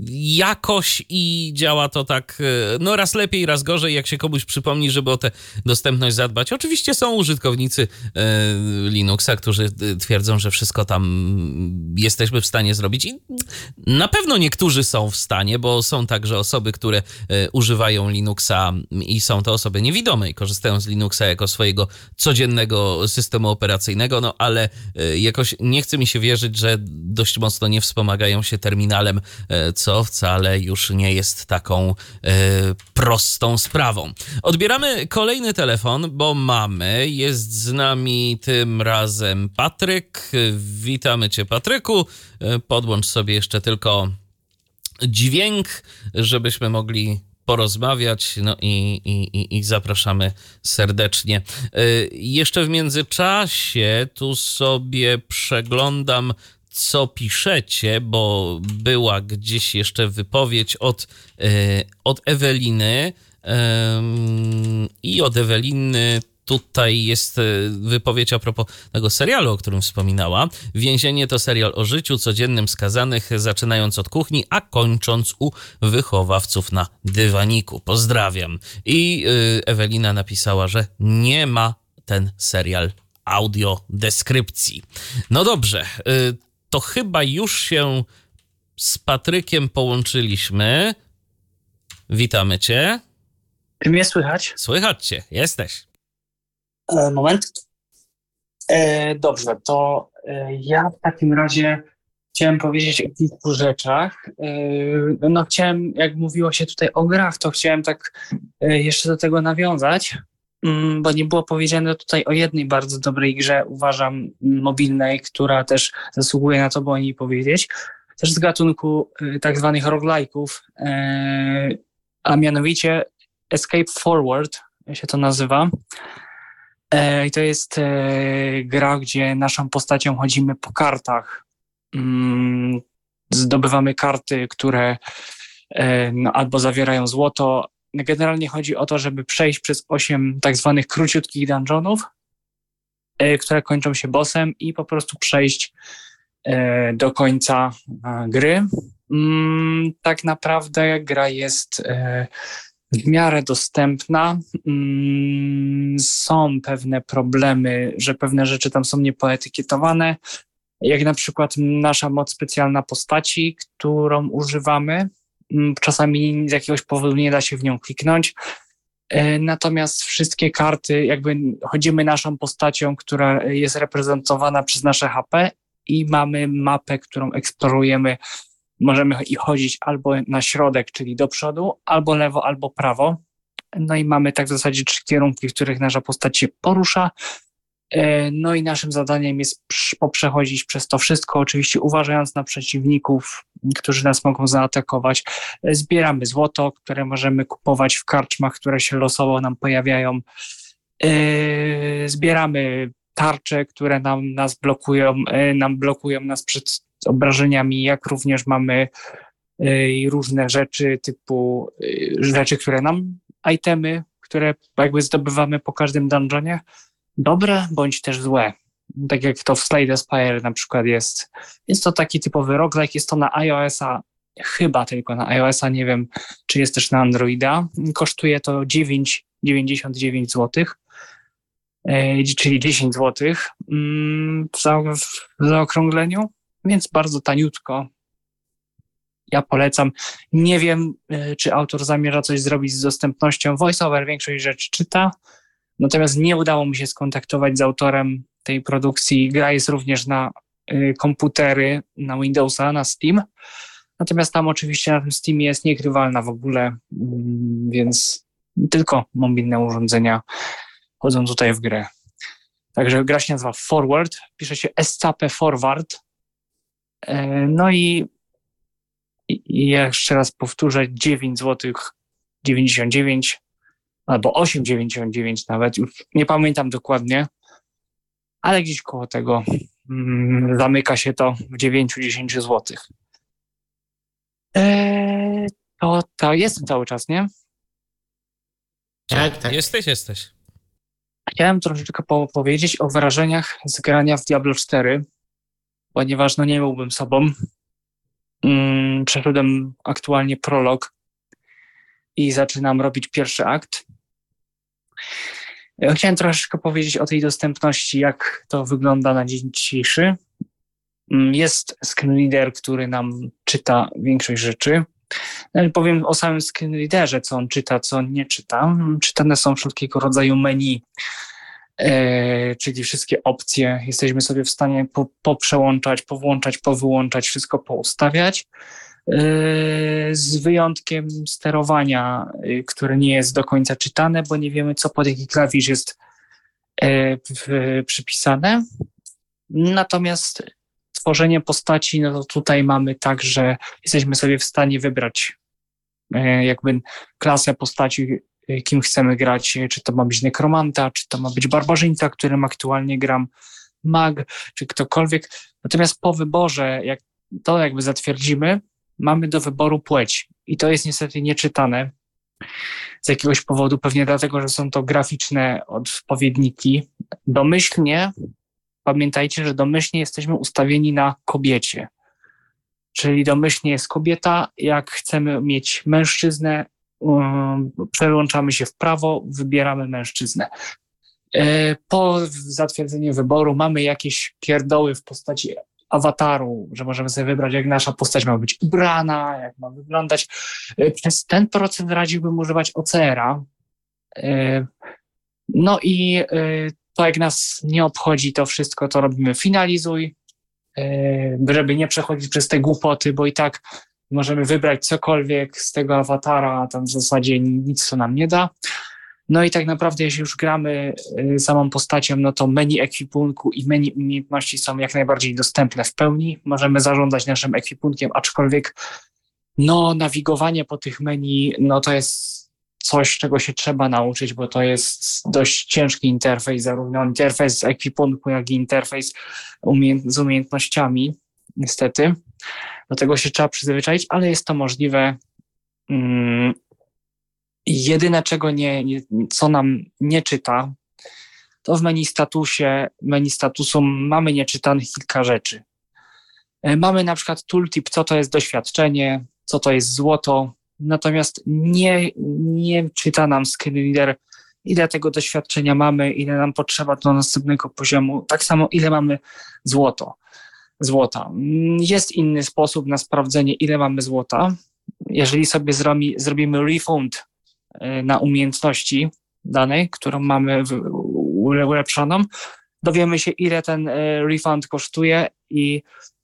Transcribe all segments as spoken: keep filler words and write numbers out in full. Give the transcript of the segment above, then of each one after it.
jakoś i działa to tak no raz lepiej, raz gorzej, jak się komuś przypomni, żeby o tę dostępność zadbać. Oczywiście są użytkownicy Linuxa, którzy twierdzą, że wszystko tam jesteśmy w stanie zrobić i na pewno niektórzy są w stanie, bo są także osoby, które używają Linuxa i są to osoby niewidome i korzystają z Linuxa jako swojego codziennego systemu operacyjnego, no ale jakoś nie chce mi się wierzyć, że dość mocno nie wspomagają się terminalem, co wcale już nie jest taką e, prostą sprawą. Odbieramy kolejny telefon, bo mamy, jest z nami tym razem Patryk. Witamy cię, Patryku. Podłącz sobie jeszcze tylko dźwięk, żebyśmy mogli porozmawiać, no i, i, i zapraszamy serdecznie. Jeszcze w międzyczasie tu sobie przeglądam, co piszecie, bo była gdzieś jeszcze wypowiedź od, od Eweliny i od Eweliny tutaj jest wypowiedź a propos tego serialu, o którym wspominała. Więzienie to serial o życiu codziennym skazanych, zaczynając od kuchni, a kończąc u wychowawców na dywaniku. Pozdrawiam. I Ewelina napisała, że nie ma ten serial audiodeskrypcji. No dobrze, to chyba już się z Patrykiem połączyliśmy. Witamy cię. Czy mnie słychać? Słychać cię, jesteś. E, moment. E, dobrze, to e, ja w takim razie chciałem powiedzieć o kilku rzeczach. E, no chciałem, jak mówiło się tutaj o grach, to chciałem tak e, jeszcze do tego nawiązać, m, bo nie było powiedziane tutaj o jednej bardzo dobrej grze, uważam, mobilnej, która też zasługuje na to, by o niej powiedzieć. Też z gatunku e, tak zwanych roguelike'ów, e, a mianowicie Escape Forward się to nazywa. I to jest e, gra, gdzie naszą postacią chodzimy po kartach. Mm, zdobywamy karty, które e, no, albo zawierają złoto. Generalnie chodzi o to, żeby przejść przez osiem tak zwanych króciutkich dungeonów, e, które kończą się bossem i po prostu przejść e, do końca e, gry. Mm, tak naprawdę gra jest e, w miarę dostępna. Są pewne problemy, że pewne rzeczy tam są niepoetykietowane, jak na przykład nasza moc specjalna postaci, którą używamy. Czasami z jakiegoś powodu nie da się w nią kliknąć. Natomiast wszystkie karty, jakby chodzimy naszą postacią, która jest reprezentowana przez nasze H P i mamy mapę, którą eksplorujemy. Możemy i chodzić albo na środek, czyli do przodu, albo lewo, albo prawo. No i mamy tak w zasadzie trzy kierunki, w których nasza postać się porusza. No i naszym zadaniem jest poprzechodzić przez to wszystko, oczywiście uważając na przeciwników, którzy nas mogą zaatakować. Zbieramy złoto, które możemy kupować w karczmach, które się losowo nam pojawiają. Zbieramy tarcze, które nam, nas blokują, nam blokują nas przed obrażeniami, jak również mamy y, różne rzeczy typu y, rzeczy, które nam, itemy, które jakby zdobywamy po każdym dungeonie, dobre bądź też złe. Tak jak to w Slay the Spire na przykład jest. Jest to taki typowy roguelike, jest to na iOS-a, chyba tylko na iOS-a, nie wiem, czy jest też na Androida. Kosztuje to dziewięć dziewięćdziesiąt dziewięć złotych, y, czyli dziesięć złotych mm, w, za, w zaokrągleniu. Więc bardzo taniutko. Ja polecam. Nie wiem, czy autor zamierza coś zrobić z dostępnością. VoiceOver większość rzeczy czyta, natomiast nie udało mi się skontaktować z autorem tej produkcji. Gra jest również na y, komputery, na Windowsa, na Steam. Natomiast tam oczywiście na tym Steamie jest niegrywalna w ogóle, y, więc tylko mobilne urządzenia chodzą tutaj w grę. Także gra się nazywa Forward. Pisze się Escape Forward. No i, i jeszcze raz powtórzę, dziewięć złotych dziewięćdziesiąt dziewięć albo osiem dziewięćdziesiąt dziewięć nawet, już nie pamiętam dokładnie, ale gdzieś koło tego mm, zamyka się to w dziewięć dziesięć złotych. Eee, to, to jestem cały czas, nie? Tak, tak. Jesteś, jesteś. Chciałem troszeczkę po- powiedzieć o wrażeniach z grania w Diablo cztery, ponieważ no nie byłbym sobą. Mm, przeszedłem aktualnie prolog i zaczynam robić pierwszy akt. Chciałem troszeczkę powiedzieć o tej dostępności, jak to wygląda na dzień dzisiejszy. Jest screenreader, który nam czyta większość rzeczy. Powiem o samym screenreaderze, co on czyta, co on nie czyta. Czytane są wszelkiego rodzaju menu, e, czyli wszystkie opcje. Jesteśmy sobie w stanie po, poprzełączać, powłączać, powyłączać, wszystko poustawiać. E, z wyjątkiem sterowania, e, które nie jest do końca czytane, bo nie wiemy, co pod jaki klawisz jest e, w, przypisane. Natomiast tworzenie postaci, no to tutaj mamy tak, że jesteśmy sobie w stanie wybrać e, jakby klasę postaci, e, kim chcemy grać, czy to ma być nekromanta, czy to ma być barbarzyńca, którym aktualnie gram, mag, czy ktokolwiek. Natomiast po wyborze, jak to jakby zatwierdzimy, mamy do wyboru płeć i to jest niestety nieczytane z jakiegoś powodu, pewnie dlatego, że są to graficzne odpowiedniki. Domyślnie pamiętajcie, że domyślnie jesteśmy ustawieni na kobiecie. Czyli domyślnie jest kobieta. Jak chcemy mieć mężczyznę, um, przełączamy się w prawo, wybieramy mężczyznę. E, po zatwierdzeniu wyboru mamy jakieś pierdoły w postaci awataru, że możemy sobie wybrać, jak nasza postać ma być ubrana, jak ma wyglądać. E, przez ten proces radziłbym używać O C R-a. E, no i e, to jak nas nie obchodzi to wszystko, to robimy finalizuj, żeby nie przechodzić przez te głupoty, bo i tak możemy wybrać cokolwiek z tego awatara, a tam w zasadzie nic co nam nie da. No i tak naprawdę jeśli już gramy samą postacią, no to menu ekwipunku i menu umiejętności są jak najbardziej dostępne w pełni. Możemy zarządzać naszym ekwipunkiem, aczkolwiek no nawigowanie po tych menu, no to jest coś, czego się trzeba nauczyć, bo to jest dość ciężki interfejs, zarówno interfejs z ekwipunku, jak i interfejs umie- z umiejętnościami, niestety. Do tego się trzeba przyzwyczaić, ale jest to możliwe. Hmm. Jedyne, czego nie, nie, co nam nie czyta, to w menu statusie, menu statusu mamy nieczytanych kilka rzeczy. Mamy na przykład tooltip, co to jest doświadczenie, co to jest złoto, natomiast nie, nie czyta nam screenreader, ile tego doświadczenia mamy, ile nam potrzeba do następnego poziomu, tak samo ile mamy złoto, złota. Jest inny sposób na sprawdzenie, ile mamy złota. Jeżeli sobie zrobi, zrobimy refund na umiejętności danej, którą mamy ulepszoną, dowiemy się, ile ten refund kosztuje i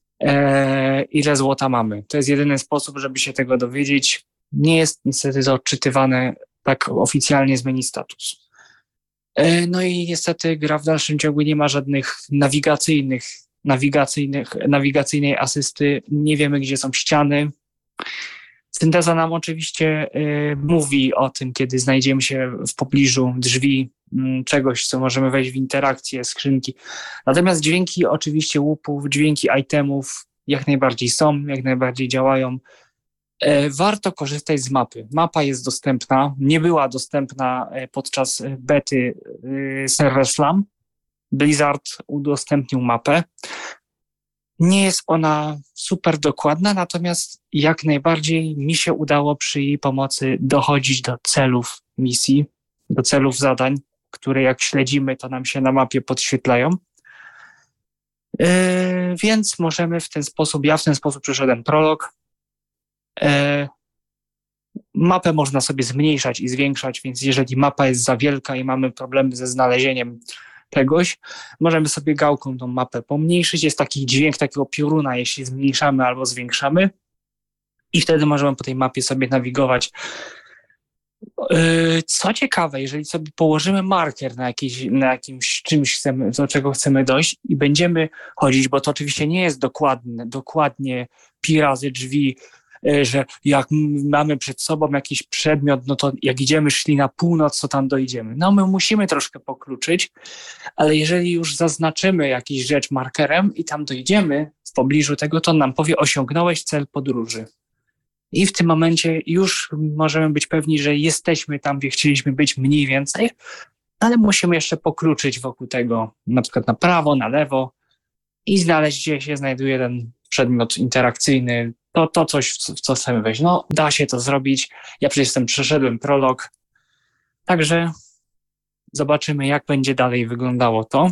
e, ile złota mamy. To jest jedyny sposób, żeby się tego dowiedzieć. Nie jest niestety to odczytywane tak oficjalnie z menu status. E, no i niestety gra w dalszym ciągu nie ma żadnych nawigacyjnych, nawigacyjnych, nawigacyjnej asysty. Nie wiemy, gdzie są ściany. Synteza nam oczywiście y, mówi o tym, kiedy znajdziemy się w pobliżu drzwi, y, czegoś, co możemy wejść w interakcję, skrzynki. Natomiast dźwięki oczywiście łupów, dźwięki itemów jak najbardziej są, jak najbardziej działają. Y, warto korzystać z mapy. Mapa jest dostępna, nie była dostępna podczas bety y, serwer Slam. Blizzard udostępnił mapę. Nie jest ona super dokładna, natomiast jak najbardziej mi się udało przy jej pomocy dochodzić do celów misji, do celów zadań, które jak śledzimy, to nam się na mapie podświetlają. Yy, więc możemy w ten sposób, ja w ten sposób przeszedłem prolog. Yy, mapę można sobie zmniejszać i zwiększać, więc jeżeli mapa jest za wielka i mamy problemy ze znalezieniem czegoś, możemy sobie gałką tą mapę pomniejszyć. Jest taki dźwięk takiego pioruna, jeśli zmniejszamy albo zwiększamy i wtedy możemy po tej mapie sobie nawigować. Co ciekawe, jeżeli sobie położymy marker na, jakiś, na jakimś czymś, chcemy, do czego chcemy dojść i będziemy chodzić, bo to oczywiście nie jest dokładne, dokładnie pi razy drzwi, że jak mamy przed sobą jakiś przedmiot, no to jak idziemy szli na północ, to tam dojdziemy. No my musimy troszkę pokluczyć, ale jeżeli już zaznaczymy jakiś rzecz markerem i tam dojdziemy w pobliżu tego, to on nam powie, osiągnąłeś cel podróży. I w tym momencie już możemy być pewni, że jesteśmy tam, gdzie chcieliśmy być mniej więcej, ale musimy jeszcze pokluczyć wokół tego, na przykład na prawo, na lewo i znaleźć, gdzie się znajduje ten przedmiot interakcyjny, to, to coś, w co, w co chcemy wejść. No, da się to zrobić. Ja przecież jestem, przeszedłem prolog. Także zobaczymy, jak będzie dalej wyglądało to.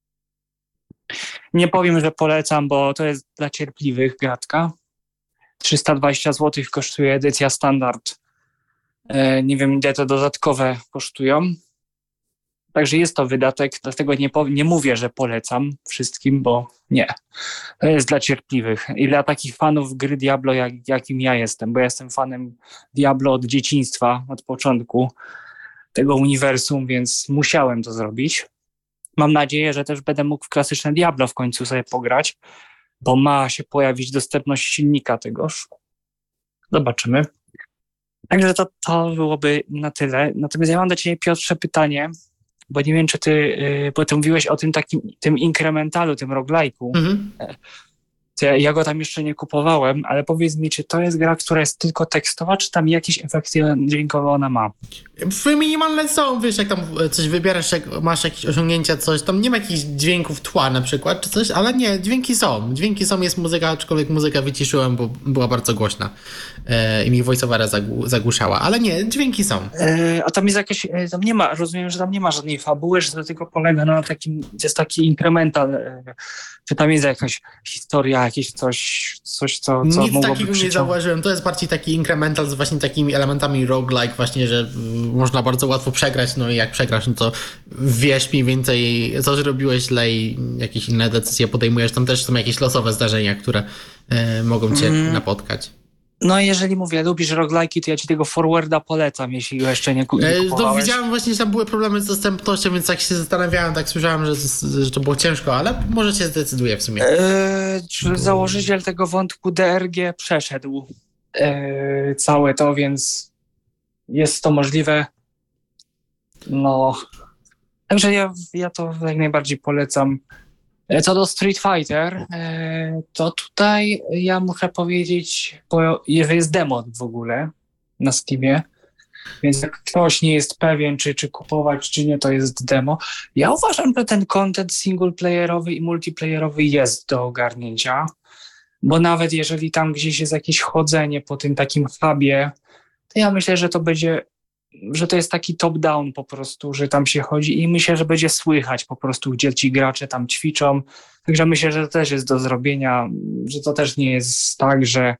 Nie powiem, że polecam, bo to jest dla cierpliwych gratka. trzysta dwadzieścia złotych kosztuje edycja standard. Nie wiem, ile to dodatkowe kosztują. Także jest to wydatek, dlatego nie, po, nie mówię, że polecam wszystkim, bo nie. To jest dla cierpliwych i dla takich fanów gry Diablo, jak, jakim ja jestem, bo ja jestem fanem Diablo od dzieciństwa, od początku tego uniwersum, więc musiałem to zrobić. Mam nadzieję, że też będę mógł w klasyczne Diablo w końcu sobie pograć, bo ma się pojawić dostępność silnika tegoż. Zobaczymy. Także to, to byłoby na tyle. Natomiast ja mam do ciebie, Piotrze, pytanie, bo nie wiem, czy ty, bo ty mówiłeś o tym takim, tym inkrementalu, tym roguelike'u. Mhm. Ja, ja go tam jeszcze nie kupowałem, ale powiedz mi, czy to jest gra, która jest tylko tekstowa, czy tam jakieś efekty dźwiękowe ona ma? Minimalne są, wiesz, jak tam coś wybierasz, jak masz jakieś osiągnięcia, coś, tam nie ma jakichś dźwięków tła na przykład, czy coś, ale nie, dźwięki są. Dźwięki są, jest muzyka, aczkolwiek muzykę wyciszyłem, bo była bardzo głośna e, i mi voiceovera zagł- zagłuszała, ale nie, dźwięki są. E, a tam jest jakieś, tam nie ma, rozumiem, że tam nie ma żadnej fabuły, że to tylko polega na takim, jest taki inkremental, e, czy tam jest jakaś historia, jakieś coś, coś co, co Nic takiego nie zauważyłem. To jest bardziej taki incremental z właśnie takimi elementami roguelike właśnie, że y, można bardzo łatwo przegrać, no i jak przegrasz, no to wiesz mniej więcej, co zrobiłeś źle i jakieś inne decyzje podejmujesz. Tam też są jakieś losowe zdarzenia, które y, mogą cię mm. napotkać. No jeżeli mówię, lubisz roguelike'i, to ja ci tego forwarda polecam, jeśli jeszcze nie, nie kupowałeś. To widziałem właśnie, że tam były problemy z dostępnością, więc tak się zastanawiałem, tak słyszałem, że, że to było ciężko, ale może się zdecyduje w sumie. Eee, założyciel tego wątku D R G przeszedł eee, całe to, więc jest to możliwe. No, także ja, ja to jak najbardziej polecam. Co do Street Fighter, to tutaj ja muszę powiedzieć, bo jest demo w ogóle na Steamie, więc jak ktoś nie jest pewien, czy, czy kupować, czy nie, to jest demo. Ja uważam, że ten content singleplayerowy i multiplayerowy jest do ogarnięcia, bo nawet jeżeli tam gdzieś jest jakieś chodzenie po tym takim hubie, to ja myślę, że to będzie, że to jest taki top-down po prostu, że tam się chodzi i myślę, że będzie słychać po prostu, gdzie ci gracze tam ćwiczą. Także myślę, że to też jest do zrobienia, że to też nie jest tak, że,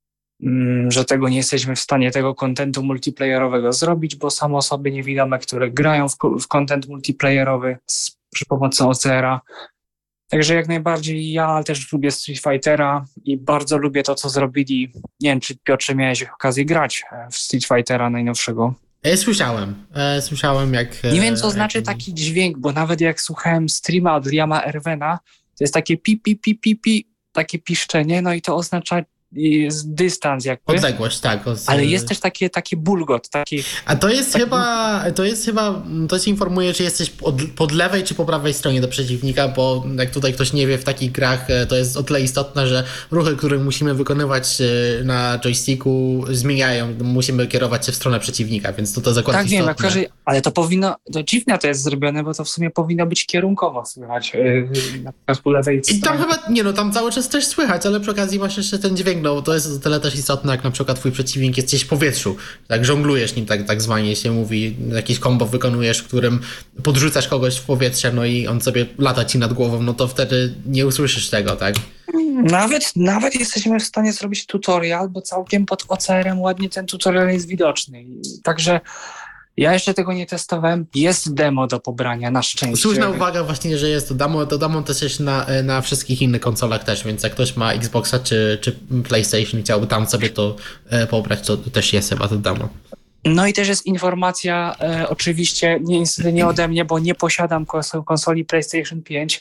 mm, że tego nie jesteśmy w stanie tego kontentu multiplayerowego zrobić, bo są osoby niewidome, które grają w, w content multiplayerowy z, przy pomocy O C R-a. Także jak najbardziej ja też lubię Street Fightera i bardzo lubię to, co zrobili. Nie wiem, czy Piotrze miałeś okazję grać w Street Fightera najnowszego. E, słyszałem. E, słyszałem jak... E, nie wiem, co znaczy taki dźwięk, bo nawet jak słuchałem streama od Liama Erwena, to jest takie pi, pi, pi, pi, pi, takie piszczenie, no i to oznacza jest dystans jakby. Odległość, tak. Od... Ale jest też takie, takie bulgot. Taki, A to jest taki... chyba, to jest chyba, to ci informuje, czy jesteś od, pod lewej czy po prawej stronie do przeciwnika, bo jak tutaj ktoś nie wie, w takich grach to jest o tyle istotne, że ruchy, które musimy wykonywać na joysticku zmieniają, musimy kierować się w stronę przeciwnika, więc to to zakłada tak, istotne. Tak wiem, każdy, ale to powinno, to dziwne to jest zrobione, bo to w sumie powinno być kierunkowo słychać yy, na przykład po lewej stronie. I tam chyba, nie no, tam cały czas też słychać, ale przy okazji masz jeszcze ten dźwięk, no to jest o tyle też istotne, jak na przykład twój przeciwnik jest gdzieś w powietrzu, tak żonglujesz nim, tak, tak zwanie się mówi, jakiś kombo wykonujesz, w którym podrzucasz kogoś w powietrze, no i on sobie lata ci nad głową, no to wtedy nie usłyszysz tego, tak? Nawet, nawet jesteśmy w stanie zrobić tutorial, bo całkiem pod O C R-em ładnie ten tutorial jest widoczny. Także ja jeszcze tego nie testowałem. Jest demo do pobrania, na szczęście. Słuszna uwaga właśnie, że jest to demo. To demo też jest na, na wszystkich innych konsolach też, więc jak ktoś ma Xboxa czy, czy PlayStation i chciałby tam sobie to e, pobrać, to też jest chyba to demo. No i też jest informacja, e, oczywiście nie, niestety nie ode mnie, bo nie posiadam konsol, konsoli PlayStation pięć,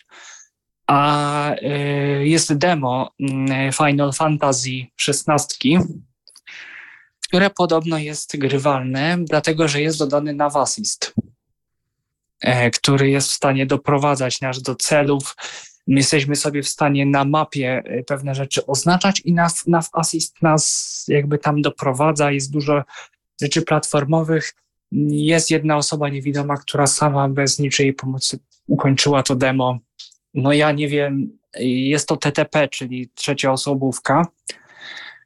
a e, jest demo e, Final Fantasy szesnaście, które podobno jest grywalne, dlatego że jest dodany Nav Assist, e, który jest w stanie doprowadzać nas do celów. My jesteśmy sobie w stanie na mapie pewne rzeczy oznaczać i Nav, Nav Assist nas jakby tam doprowadza. Jest dużo rzeczy platformowych. Jest jedna osoba niewidoma, która sama bez niczyjej pomocy ukończyła to demo. No ja nie wiem, jest to T T P, czyli trzecioosobówka.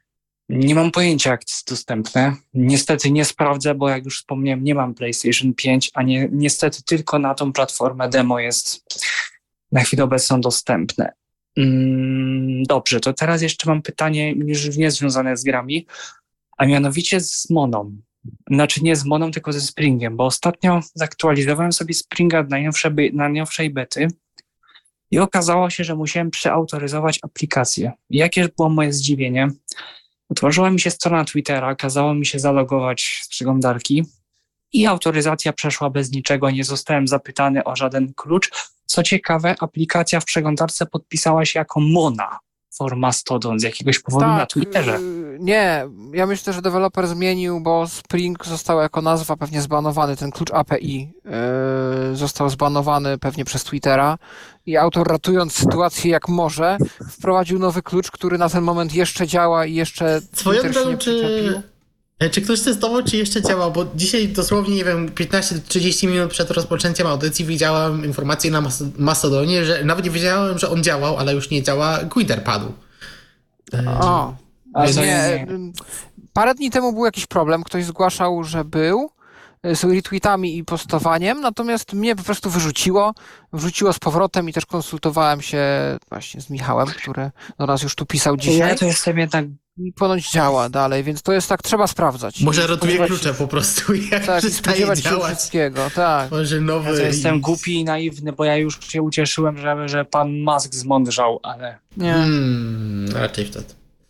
Nie mam pojęcia, jak to jest dostępne. Niestety nie sprawdzę, bo jak już wspomniałem, nie mam PlayStation pięć, a nie, niestety tylko na tą platformę demo jest na chwilę obecną dostępne. Mm, dobrze, to teraz jeszcze mam pytanie już nie związane z grami, a mianowicie z Moną. Znaczy nie z Moną, tylko ze Springiem, bo ostatnio zaktualizowałem sobie Springa na najnowszej, na najnowszej bety i okazało się, że musiałem przeautoryzować aplikację. I jakież było moje zdziwienie? Otworzyła mi się strona Twittera, kazało mi się zalogować z przeglądarki i autoryzacja przeszła bez niczego, nie zostałem zapytany o żaden klucz. Co ciekawe, aplikacja w przeglądarce podpisała się jako Mona for Mastodon z jakiegoś powodu tak, na Twitterze. Yy, nie, ja myślę, że deweloper zmienił, bo Spring został jako nazwa pewnie zbanowany, ten klucz A P I yy, został zbanowany pewnie przez Twittera i autor, ratując sytuację jak może, wprowadził nowy klucz, który na ten moment jeszcze działa i jeszcze Swoją Twitter się drogą, nie czy, przyczepił. czy ktoś testował, czy jeszcze działał? Bo dzisiaj dosłownie, nie wiem, piętnaście do trzydziestu minut przed rozpoczęciem audycji widziałem informację na Mas- Mastodonie, że nawet nie wiedziałem, że on działał, ale już nie działa, Twitter padł. O, Ale nie, to nie. parę dni temu był jakiś problem, ktoś zgłaszał, że był z retweetami i postowaniem, natomiast mnie po prostu wyrzuciło, wrzuciło z powrotem i też konsultowałem się właśnie z Michałem, który do nas już tu pisał dzisiaj. Ja to jestem jednak... I ponoć działa dalej, więc to jest tak, trzeba sprawdzać. Może I rotuje spodziewać klucze się- po prostu, jak Tak, i przestaje spodziewać się działać. wszystkiego, tak. Może nowy... Ja to jestem głupi i naiwny, bo ja już się ucieszyłem, że, że pan Musk zmądrzał, ale Nie, Hmm, raczej wtedy.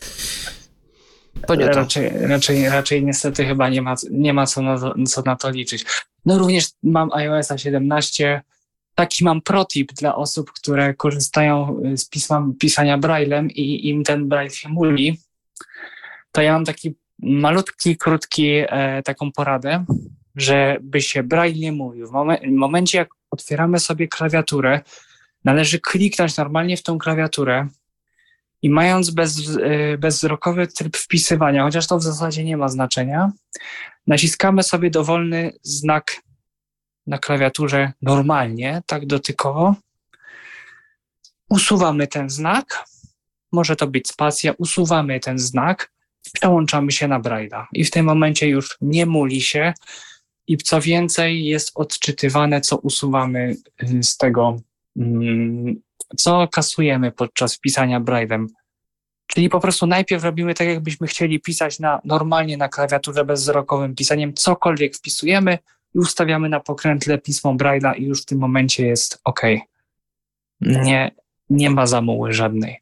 to nie to. raczej, raczej, raczej niestety chyba nie ma, nie ma co, na to, co na to liczyć. No również mam iOS siedemnaście. Taki mam protip dla osób, które korzystają z pisma, pisania braillem i im ten braille się muli. To ja mam taki malutki, krótki e, taką poradę, żeby się braille nie mówił. W, momen- w momencie, jak otwieramy sobie klawiaturę, należy kliknąć normalnie w tą klawiaturę i mając bez, e, bezwzrokowy tryb wpisywania, chociaż to w zasadzie nie ma znaczenia, naciskamy sobie dowolny znak na klawiaturze normalnie, tak dotykowo. Usuwamy ten znak, może to być spacja, usuwamy ten znak, przełączamy się na Braille'a i w tym momencie już nie muli się i co więcej jest odczytywane, co usuwamy z tego, co kasujemy podczas pisania Braille'em. Czyli po prostu najpierw robimy tak, jakbyśmy chcieli pisać na, normalnie na klawiaturze bezwzrokowym pisaniem, cokolwiek wpisujemy i ustawiamy na pokrętle pismo Braille'a i już w tym momencie jest OK. Nie, nie ma zamuły żadnej.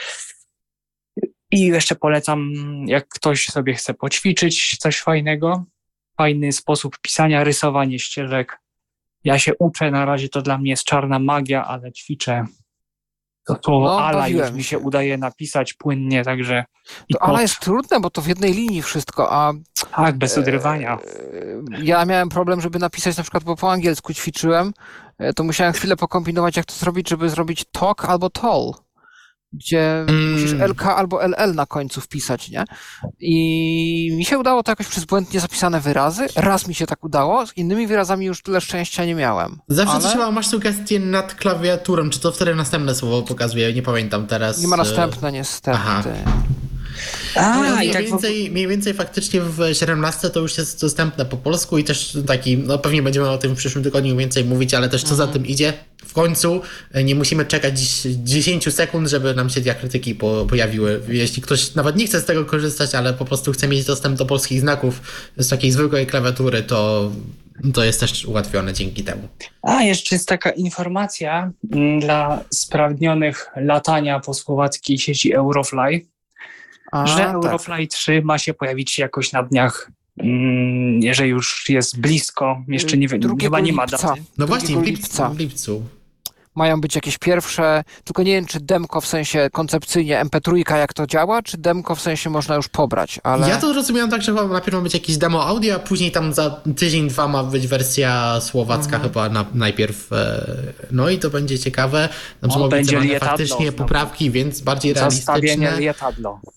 I jeszcze polecam, jak ktoś sobie chce poćwiczyć coś fajnego, fajny sposób pisania, rysowanie ścieżek. Ja się uczę, na razie to dla mnie jest czarna magia, ale ćwiczę. To słowo No, ala już bawiłem mi się się. udaje napisać płynnie, także... i To ale pod- jest trudne, bo to w jednej linii wszystko, a Tak, bez odrywania. e, ja miałem problem, żeby napisać na przykład, bo po angielsku ćwiczyłem, e, to musiałem chwilę pokombinować, jak to zrobić, żeby zrobić talk albo tall, gdzie Mm. musisz L K albo L L na końcu wpisać, nie? I mi się udało to jakoś przez błędnie zapisane wyrazy. Raz mi się tak udało, z innymi wyrazami już tyle szczęścia nie miałem. Zawsze ale coś chyba masz sugestię nad klawiaturą, czy to wtedy następne słowo pokazuje, nie pamiętam teraz. nie ma e, następne niestety. aha. A, No, i mniej, tak w ogóle- więcej, mniej więcej faktycznie w siedemnastce to już jest dostępne po polsku i też taki, no pewnie będziemy o tym w przyszłym tygodniu więcej mówić, ale też co za tym idzie, w końcu e, nie musimy czekać dziesięć sekund, żeby nam się diakrytyki po, pojawiły. Jeśli ktoś nawet nie chce z tego korzystać, ale po prostu chce mieć dostęp do polskich znaków z takiej zwykłej klawiatury, to, to jest też ułatwione dzięki temu. A, jeszcze jest taka informacja mm, dla sprawnionych latania po słowackiej sieci Eurofly, A, że tak. Eurofly trzy ma się pojawić się jakoś na dniach, mm, jeżeli już jest blisko, jeszcze nie wiem, drugiego chyba nie ma lipca. daty. No właśnie, w drugiego lipcu. W lipcu. Mają być jakieś pierwsze, tylko nie wiem, czy demko w sensie koncepcyjnie em pe trzy, jak to działa, czy demko w sensie można już pobrać, ale... Ja to rozumiałem tak, że chyba najpierw ma być jakiś demo audio, a później tam za tydzień, dwa ma być wersja słowacka chyba na, najpierw. e, No i to będzie ciekawe. Tam O, są będzie obiecywane lietadlo faktycznie znowu. poprawki, więc bardziej Zastawienie realistyczne. lietadlo.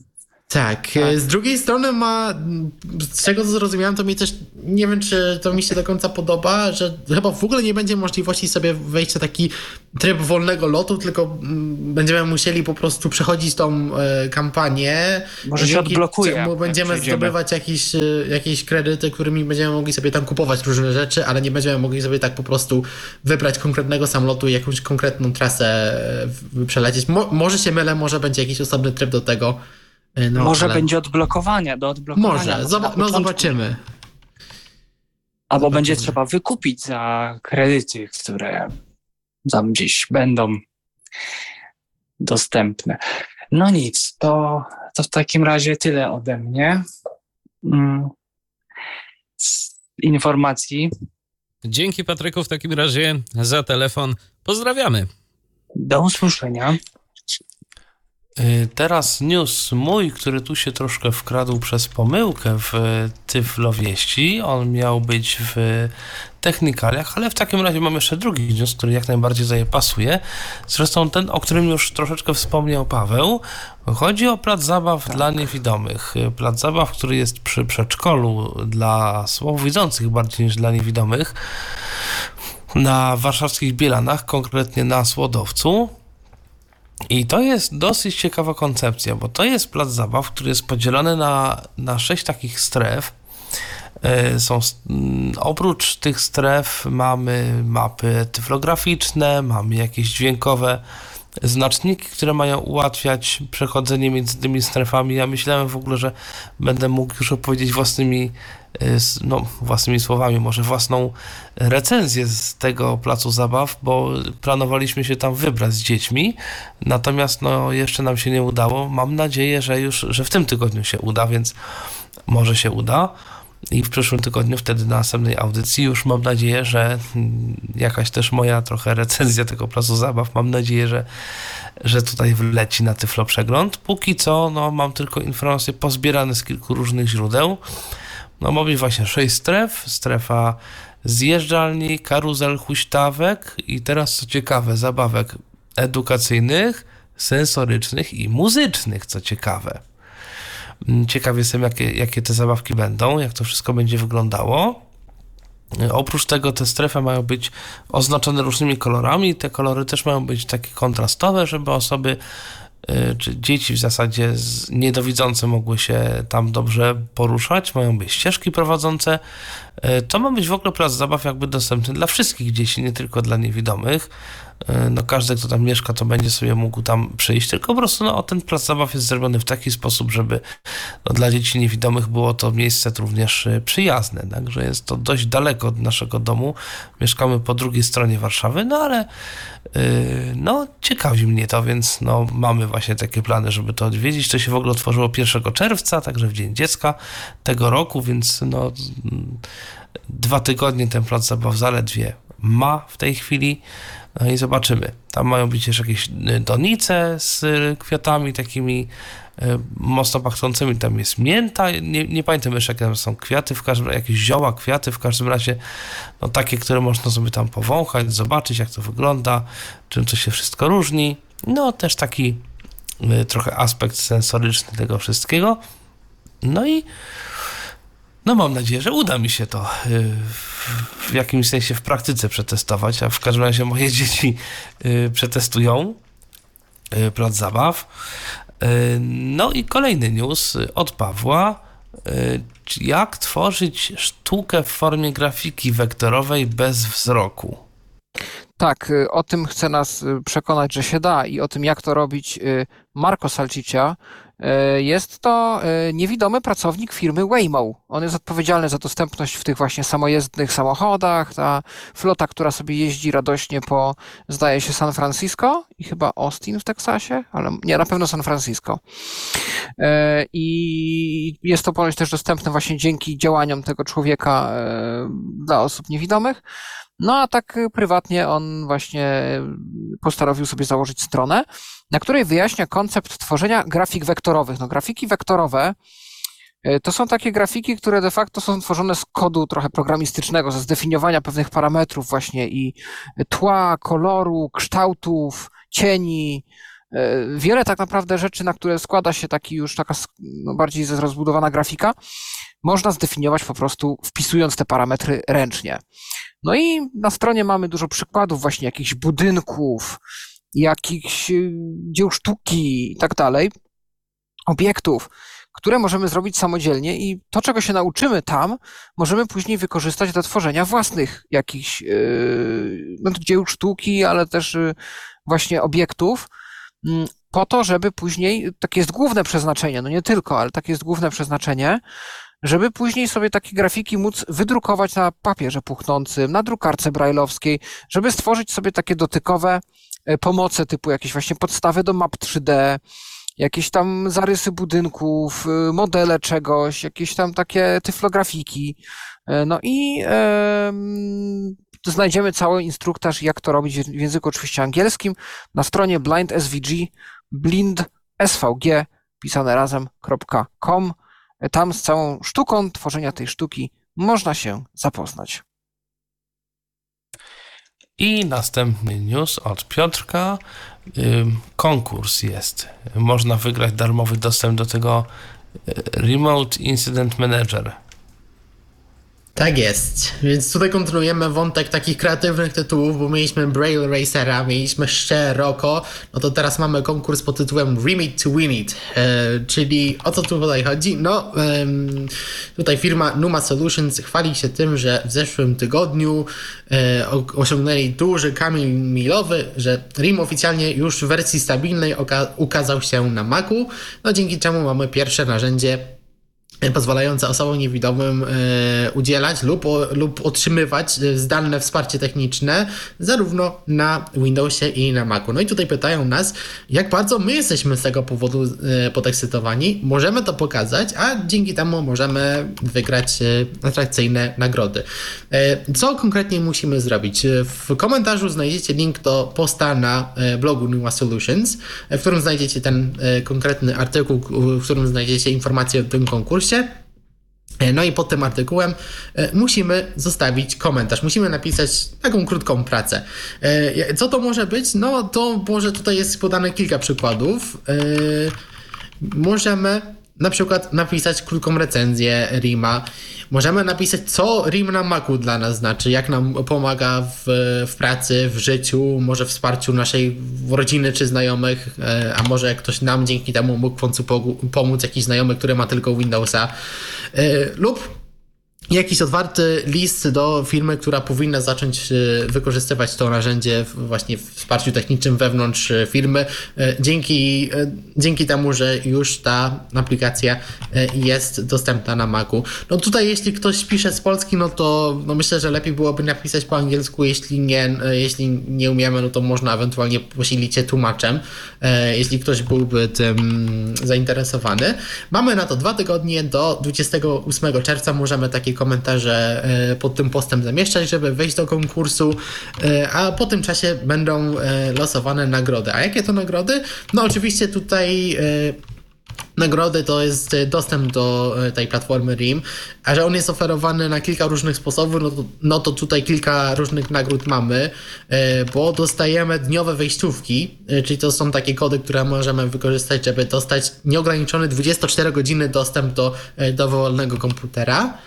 Tak, tak, z drugiej strony ma, z czego zrozumiałem, to mi też, nie wiem, czy to mi się do końca podoba, że chyba w ogóle nie będzie możliwości sobie wejść na taki tryb wolnego lotu, tylko będziemy musieli po prostu przechodzić tą e, kampanię. Może się odblokuje. Będziemy zdobywać jakieś, jakieś kredyty, którymi będziemy mogli sobie tam kupować różne rzeczy, ale nie będziemy mogli sobie tak po prostu wybrać konkretnego samolotu i jakąś konkretną trasę przelecieć. Mo, może się mylę, może będzie jakiś osobny tryb do tego. No, może ale... będzie odblokowania, do odblokowania. Może, Zob- no zobaczymy. Albo zobaczymy. Będzie trzeba wykupić za kredyty, które tam gdzieś będą dostępne. No nic, to, to w takim razie tyle ode mnie. Mm. Z informacji. Dzięki, Patryku, w takim razie za telefon. Pozdrawiamy. Do usłyszenia. Teraz news mój, który tu się troszkę wkradł przez pomyłkę w Tyflowieści. On miał być w technikaliach, ale w takim razie mam jeszcze drugi news, który jak najbardziej tutaj pasuje. Zresztą ten, o którym już troszeczkę wspomniał Paweł. Chodzi o plac zabaw tak. dla niewidomych. Plac zabaw, który jest przy przedszkolu dla słabowidzących bardziej niż dla niewidomych. Na warszawskich Bielanach, konkretnie na Słodowcu. I to jest dosyć ciekawa koncepcja, bo to jest plac zabaw, który jest podzielony na, na sześć takich stref. Są, oprócz tych stref mamy mapy tyflograficzne, mamy jakieś dźwiękowe znaczniki, które mają ułatwiać przechodzenie między tymi strefami. Ja myślałem w ogóle, że będę mógł już opowiedzieć własnymi, no, własnymi słowami, może własną recenzję z tego placu zabaw, bo planowaliśmy się tam wybrać z dziećmi, natomiast no, jeszcze nam się nie udało. Mam nadzieję, że już, że w tym tygodniu się uda, więc może się uda. I w przyszłym tygodniu, wtedy na następnej audycji już mam nadzieję, że jakaś też moja trochę recenzja tego placu zabaw, mam nadzieję, że, że tutaj wleci na Tyflo Przegląd. Póki co, no mam tylko informacje pozbierane z kilku różnych źródeł. No ma być właśnie sześć stref, strefa zjeżdżalni, karuzel, huśtawek i teraz co ciekawe, zabawek edukacyjnych, sensorycznych i muzycznych, co ciekawe. Ciekaw jestem, jakie, jakie te zabawki będą, jak to wszystko będzie wyglądało. Oprócz tego te strefy mają być oznaczone różnymi kolorami. Te kolory też mają być takie kontrastowe, żeby osoby, czy dzieci w zasadzie niedowidzące mogły się tam dobrze poruszać. Mają być ścieżki prowadzące. To ma być w ogóle plac zabaw jakby dostępny dla wszystkich dzieci, nie tylko dla niewidomych. No każdy, kto tam mieszka, to będzie sobie mógł tam przyjść, tylko po prostu no, ten plac zabaw jest zrobiony w taki sposób, żeby no, dla dzieci niewidomych było to miejsce również przyjazne, także jest to dość daleko od naszego domu, mieszkamy po drugiej stronie Warszawy, no ale yy, no ciekawi mnie to, więc no mamy właśnie takie plany, żeby to odwiedzić. To się w ogóle otworzyło pierwszego czerwca, także w Dzień Dziecka tego roku, więc no dwa tygodnie ten plac zabaw zaledwie ma w tej chwili. No i zobaczymy. Tam mają być jeszcze jakieś donice z kwiatami takimi mocno pachnącymi. Tam jest mięta. Nie, nie pamiętam jeszcze, jakie tam są kwiaty, w każdym razie jakieś zioła, kwiaty, w każdym razie no takie, które można sobie tam powąchać, zobaczyć, jak to wygląda, czym to się wszystko różni. No też taki y, trochę aspekt sensoryczny tego wszystkiego. No i no mam nadzieję, że uda mi się to w jakimś sensie w praktyce przetestować, a w każdym razie moje dzieci przetestują plac zabaw. No i kolejny news od Pawła. Jak tworzyć sztukę w formie grafiki wektorowej bez wzroku? Tak, o tym chce nas przekonać, że się da i o tym, jak to robić, Marco Salcicia. Jest to niewidomy pracownik firmy Waymo. On jest odpowiedzialny za dostępność w tych właśnie samojezdnych samochodach. Ta flota, która sobie jeździ radośnie po, zdaje się, San Francisco i chyba Austin w Teksasie, ale nie, na pewno San Francisco. I jest to ponoć też dostępne właśnie dzięki działaniom tego człowieka dla osób niewidomych. No a tak prywatnie on właśnie postanowił sobie założyć stronę, na której wyjaśnia koncept tworzenia grafik wektorowych. No, grafiki wektorowe to są takie grafiki, które de facto są tworzone z kodu trochę programistycznego, ze zdefiniowania pewnych parametrów właśnie i tła, koloru, kształtów, cieni, Wiele tak naprawdę rzeczy, na które składa się taki już taka no, bardziej rozbudowana grafika, można zdefiniować po prostu wpisując te parametry ręcznie. No i na stronie mamy dużo przykładów właśnie jakichś budynków, jakichś dzieł sztuki i tak dalej, obiektów, które możemy zrobić samodzielnie i to, czego się nauczymy tam, możemy później wykorzystać do tworzenia własnych jakichś yy, no, dzieł sztuki, ale też yy, właśnie obiektów, yy, po to, żeby później, takie jest główne przeznaczenie, no nie tylko, ale takie jest główne przeznaczenie, żeby później sobie takie grafiki móc wydrukować na papierze puchnącym, na drukarce brajlowskiej, żeby stworzyć sobie takie dotykowe pomoce typu jakieś właśnie podstawy do map trzy D, jakieś tam zarysy budynków, modele czegoś, jakieś tam takie tyflografiki. No i e, znajdziemy cały instruktaż, jak to robić w języku oczywiście angielskim na stronie blind s v g, blind s v g, pisane razem, .com. Tam z całą sztuką tworzenia tej sztuki można się zapoznać. I następny news od Piotrka. Konkurs jest. Można wygrać darmowy dostęp do tego Remote Incident Manager. Tak jest, więc tutaj kontynuujemy wątek takich kreatywnych tytułów, bo mieliśmy Braille Racera, mieliśmy Sherocko, no to teraz mamy konkurs pod tytułem Rim It to Win It, e, czyli o co tu tutaj chodzi? No e, tutaj firma Numa Solutions chwali się tym, że w zeszłym tygodniu e, osiągnęli duży kamień milowy, że Rim oficjalnie już w wersji stabilnej oka- ukazał się na Macu, no dzięki czemu mamy pierwsze narzędzie pozwalające osobom niewidomym e, udzielać lub, o, lub otrzymywać zdalne wsparcie techniczne zarówno na Windowsie i na Macu. No i tutaj pytają nas, jak bardzo my jesteśmy z tego powodu e, podekscytowani. Możemy to pokazać, a dzięki temu możemy wygrać e, atrakcyjne nagrody. E, co konkretnie musimy zrobić? W komentarzu znajdziecie link do posta na e, blogu Numa Solutions, w którym znajdziecie ten e, konkretny artykuł, w którym znajdziecie informacje o tym konkursie. No i pod tym artykułem musimy zostawić komentarz, musimy napisać taką krótką pracę. Co to może być? No to może tutaj jest podane kilka przykładów. Możemy na przykład napisać krótką recenzję Rima. Możemy napisać, co Rim na Macu dla nas znaczy, jak nam pomaga w, w pracy, w życiu, może w wsparciu naszej rodziny czy znajomych, a może ktoś nam dzięki temu mógł w końcu pomóc, jakiś znajomy, który ma tylko Windowsa, lub jakiś otwarty list do firmy, która powinna zacząć wykorzystywać to narzędzie właśnie w wsparciu technicznym wewnątrz firmy, dzięki, dzięki temu, że już ta aplikacja jest dostępna na Macu. No tutaj jeśli ktoś pisze z Polski, no to no myślę, że lepiej byłoby napisać po angielsku, jeśli nie, jeśli nie umiemy, no to można ewentualnie posilić się tłumaczem, jeśli ktoś byłby tym zainteresowany. Mamy na to dwa tygodnie, do dwudziestego ósmego czerwca możemy takie komentarze pod tym postem zamieszczać, żeby wejść do konkursu, a po tym czasie będą losowane nagrody. A jakie to nagrody? No oczywiście tutaj nagrody to jest dostęp do tej platformy Rim, a że on jest oferowany na kilka różnych sposobów, no to, no to tutaj kilka różnych nagród mamy, bo dostajemy dniowe wejściówki, czyli to są takie kody, które możemy wykorzystać, żeby dostać nieograniczony dwudziestoczterogodzinny dostęp do dowolnego komputera.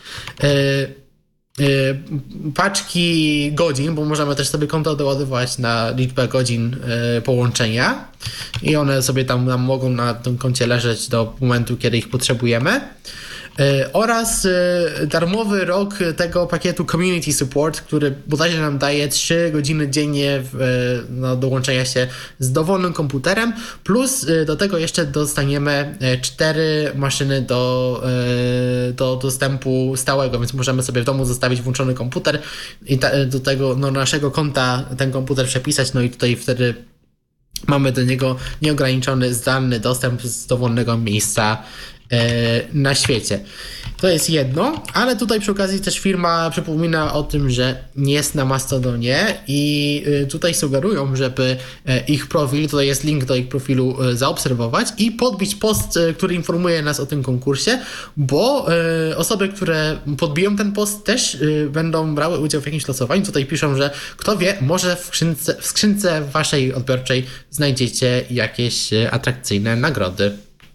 Paczki godzin, bo możemy też sobie konto doładować na liczbę godzin połączenia i one sobie tam nam mogą na tym koncie leżeć do momentu, kiedy ich potrzebujemy. Oraz darmowy rok tego pakietu Community Support, który bodajże nam daje trzy godziny dziennie no, do łączenia się z dowolnym komputerem, plus do tego jeszcze dostaniemy cztery maszyny do, do dostępu stałego, więc możemy sobie w domu zostawić włączony komputer i ta, do tego no, naszego konta ten komputer przepisać, no i tutaj wtedy mamy do niego nieograniczony zdalny dostęp z dowolnego miejsca na świecie. To jest jedno, ale tutaj przy okazji też firma przypomina o tym, że nie jest na Mastodonie i tutaj sugerują, żeby ich profil, tutaj jest link do ich profilu, zaobserwować i podbić post, który informuje nas o tym konkursie, bo osoby, które podbiją ten post, też będą brały udział w jakimś losowaniu. Tutaj piszą, że kto wie, może w skrzynce, w skrzynce waszej odbiorczej znajdziecie jakieś atrakcyjne nagrody.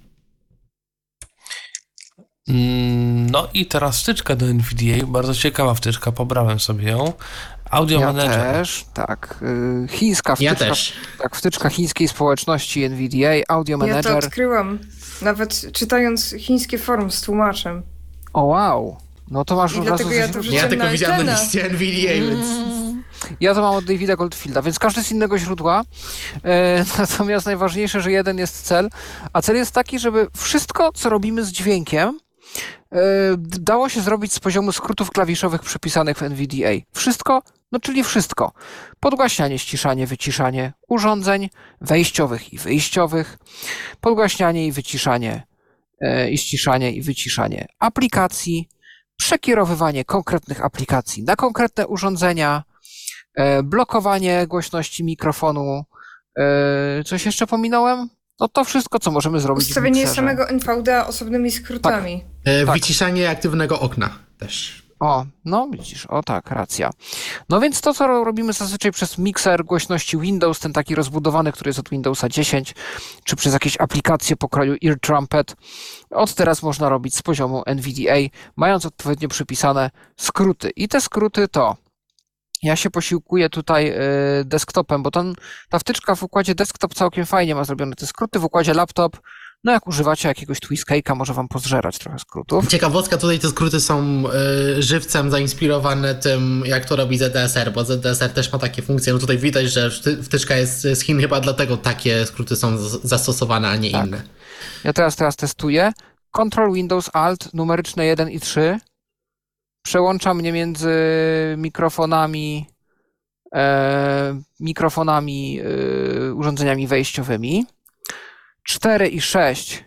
No i teraz wtyczka do N V D A, bardzo ciekawa wtyczka, pobrałem sobie ją. Audio ja Manager. też, tak. Y, Chińska wtyczka, Ja też. tak, wtyczka chińskiej społeczności N V D A, Audio Ja to Manager. odkryłam, nawet czytając chińskie forum z tłumaczem. O wow, no to masz I od razu dlatego ja coś to źródła. Ja tylko na widziałem na ekrana. liście N V D A, więc... Ja to mam od Davida Goldfielda, więc każdy z innego źródła. E, natomiast najważniejsze, że jeden jest cel, a cel jest taki, żeby wszystko, co robimy z dźwiękiem, e, dało się zrobić z poziomu skrótów klawiszowych przypisanych w N V D A. Wszystko, no czyli wszystko. Podgłaśnianie, ściszanie, wyciszanie urządzeń wejściowych i wyjściowych, podgłaśnianie i wyciszanie e, i ściszanie i wyciszanie aplikacji, przekierowywanie konkretnych aplikacji na konkretne urządzenia, e, blokowanie głośności mikrofonu. E, coś jeszcze pominąłem? No to wszystko, co możemy zrobić w Ustawienie mikserze. samego N V D A osobnymi skrótami. E, Tak. Wyciszanie aktywnego okna też. O, no widzisz, o tak, racja. No więc to, co robimy zazwyczaj przez mikser głośności Windows, ten taki rozbudowany, który jest od Windowsa dziesięć, czy przez jakieś aplikacje pokroju Ear Trumpet, od teraz można robić z poziomu N V D A, mając odpowiednio przypisane skróty. I te skróty to, ja się posiłkuję tutaj y, desktopem, bo ten, ta wtyczka w układzie desktop całkiem fajnie ma zrobione te skróty, w układzie laptop, no jak używacie jakiegoś Twiskake'a, może wam pozżerać trochę skrótów. Ciekawostka, tutaj te skróty są y, żywcem zainspirowane tym, jak to robi Z D S R, bo Z D S R też ma takie funkcje. No tutaj widać, że wty- wtyczka jest z Chin, chyba dlatego takie skróty są z- zastosowane, a nie Tak. inne. Ja teraz, teraz testuję. Control Windows Alt, numeryczne jeden i trzy. Przełącza mnie między mikrofonami, e, mikrofonami, e, urządzeniami wejściowymi. cztery i sześć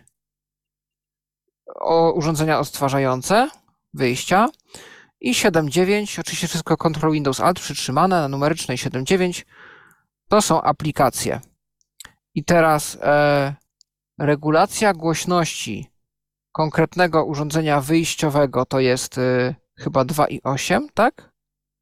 o urządzenia odtwarzające, wyjścia. I siedem dziewięć, oczywiście wszystko Control Windows Alt przytrzymane na numerycznej siedem dziewięć. To są aplikacje. I teraz e, regulacja głośności konkretnego urządzenia wyjściowego to jest y, chyba dwa i osiem, tak?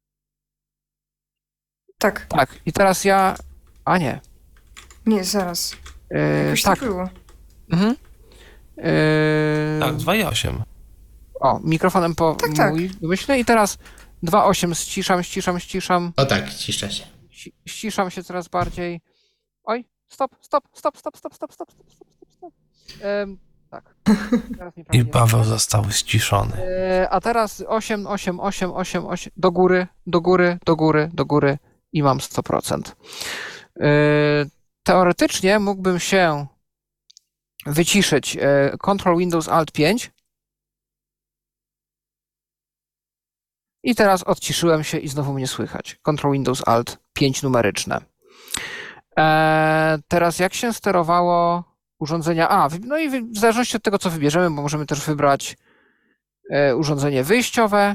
Tak, Tak. I teraz ja... A nie. nie, zaraz. Y, Jakoś tak. tak było. Mhm. Y, Tak, dwa i osiem. O, mikrofonem po Tak, tak. mój myślę i teraz dwa osiem ściszam, ściszam, ściszam. O tak, ciszę się. Ści- Ściszam się coraz bardziej. Oj, stop, stop, stop, stop, stop, stop, stop, stop, stop, stop, stop. Ym, tak. Teraz mnie I prawie nie Paweł słychać. został ściszony. E, A teraz osiem, osiem, osiem, osiem, osiem, do góry, do góry, do góry, do góry i mam sto procent. E, Teoretycznie mógłbym się wyciszyć e, Control Windows Alt pięć i teraz odciszyłem się i znowu mnie słychać. Control Windows Alt pięć numeryczne. E, Teraz jak się sterowało urządzenia? A, wy- no i wy- w zależności od tego, co wybierzemy, bo możemy też wybrać e, urządzenie wyjściowe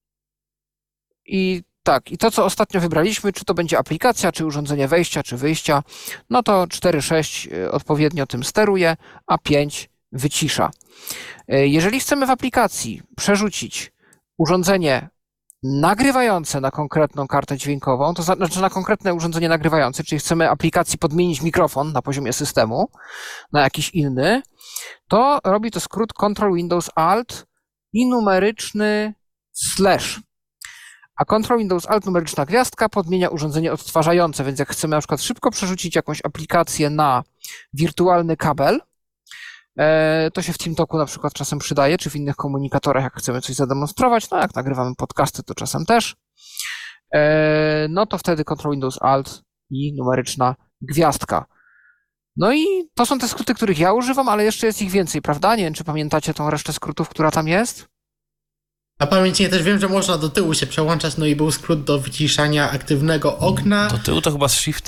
i tak, i to, co ostatnio wybraliśmy, czy to będzie aplikacja, czy urządzenie wejścia, czy wyjścia, no to cztery sześć e, odpowiednio tym steruje, a pięć wycisza. E, Jeżeli chcemy w aplikacji przerzucić urządzenie nagrywające na konkretną kartę dźwiękową, to znaczy na konkretne urządzenie nagrywające, czyli chcemy aplikacji podmienić mikrofon na poziomie systemu na jakiś inny, to robi to skrót Control Windows Alt i numeryczny slash. A Control Windows Alt numeryczna gwiazdka podmienia urządzenie odtwarzające, więc jak chcemy na przykład szybko przerzucić jakąś aplikację na wirtualny kabel, e, to się w TeamTalku na przykład czasem przydaje, czy w innych komunikatorach, jak chcemy coś zademonstrować, no jak nagrywamy podcasty, to czasem też, e, no to wtedy Control Windows Alt i numeryczna gwiazdka. No i to są te skróty, których ja używam, ale jeszcze jest ich więcej, prawda? Nie wiem, czy pamiętacie tą resztę skrótów, która tam jest? A pamiętnie też wiem, że można do tyłu się przełączać, no i był skrót do wyciszania aktywnego okna. Do tyłu to chyba z shiftem.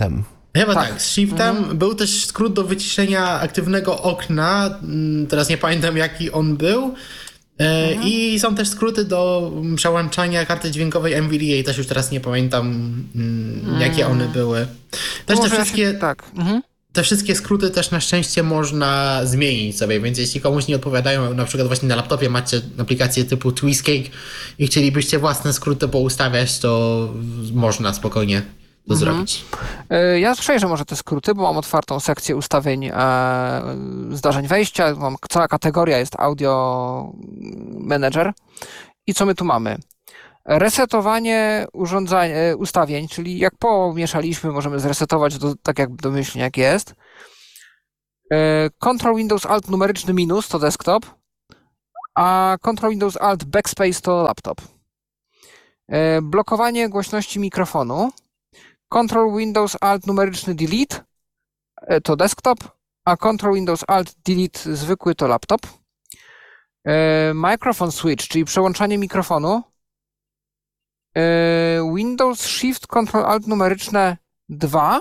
Chyba tak, Tak. z Shiftem Mhm. był też skrót do wyciszenia aktywnego okna, mm, teraz nie pamiętam jaki on był. E, Mhm. I są też skróty do mm, przełączania karty dźwiękowej N V D A, też już teraz nie pamiętam mm, jakie one były. Też te Może ja się- wszystkie, Tak. Mhm. te wszystkie skróty też na szczęście można zmienić sobie, więc jeśli komuś nie odpowiadają, na przykład właśnie na laptopie macie aplikację typu Twistcake i chcielibyście własne skróty poustawiać, to można spokojnie to zrobić. E, Ja przejrzę może te skróty, bo mam otwartą sekcję ustawień e, zdarzeń wejścia. Mam, cała kategoria jest Audio Manager. I co my tu mamy? Resetowanie urządzeń, e, ustawień, czyli jak pomieszaliśmy, możemy zresetować do, tak jak domyślnie jak jest. E, Control Windows Alt numeryczny minus to desktop, a Control Windows Alt backspace to laptop. E, Blokowanie głośności mikrofonu. Control Windows Alt numeryczny delete e, to desktop, a Control Windows Alt delete zwykły to laptop. E, Microphone switch, czyli przełączanie mikrofonu. E, Windows Shift Control Alt numeryczne dwa,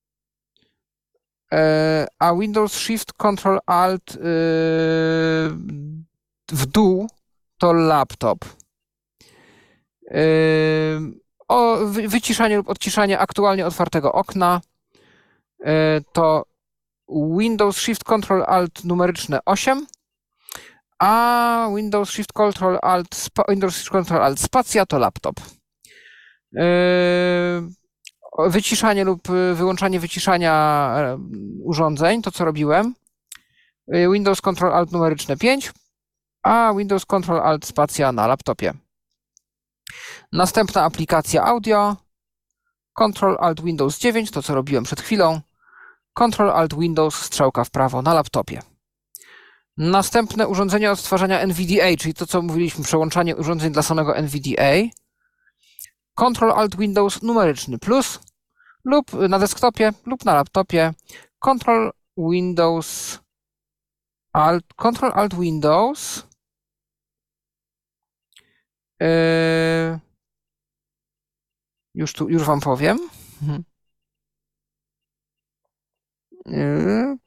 e, a Windows Shift Control Alt e, w dół to laptop. E, o wy- wyciszanie lub odciszanie aktualnie otwartego okna e, to Windows Shift Control Alt numeryczne osiem, a Windows Shift Control Alt spa- Windows Shift Control Alt spacja to laptop. E, Wyciszanie lub e, wyłączanie wyciszania e, urządzeń, to co robiłem. E, Windows Control Alt numeryczne pięć, a Windows Control Alt spacja na laptopie. Następna aplikacja audio. Control Alt Windows dziewięć, to co robiłem przed chwilą. Control Alt Windows strzałka w prawo na laptopie. Następne urządzenie odtwarzania N V D A, czyli to co mówiliśmy, przełączanie urządzeń dla samego N V D A. Control Alt Windows numeryczny plus lub na desktopie lub na laptopie. Control Windows Alt Control Alt Windows yy, już tu już wam powiem. Mhm. Yy,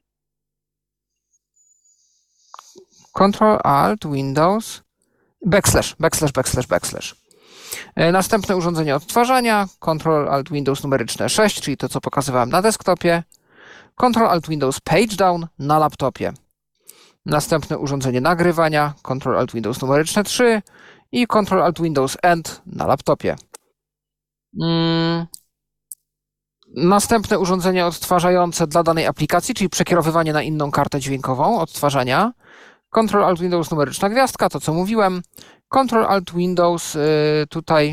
Control Alt Windows backslash backslash backslash backslash. Yy, Następne urządzenie odtwarzania. Control Alt Windows numeryczne sześć, czyli to co pokazywałem na desktopie. Control Alt Windows Page Down na laptopie. Następne urządzenie nagrywania. Control Alt Windows numeryczne trzy i Control Alt Windows End na laptopie. Mm. Następne urządzenie odtwarzające dla danej aplikacji, czyli przekierowywanie na inną kartę dźwiękową odtwarzania. Control Alt Windows numeryczna gwiazdka, to co mówiłem. Control Alt Windows y, tutaj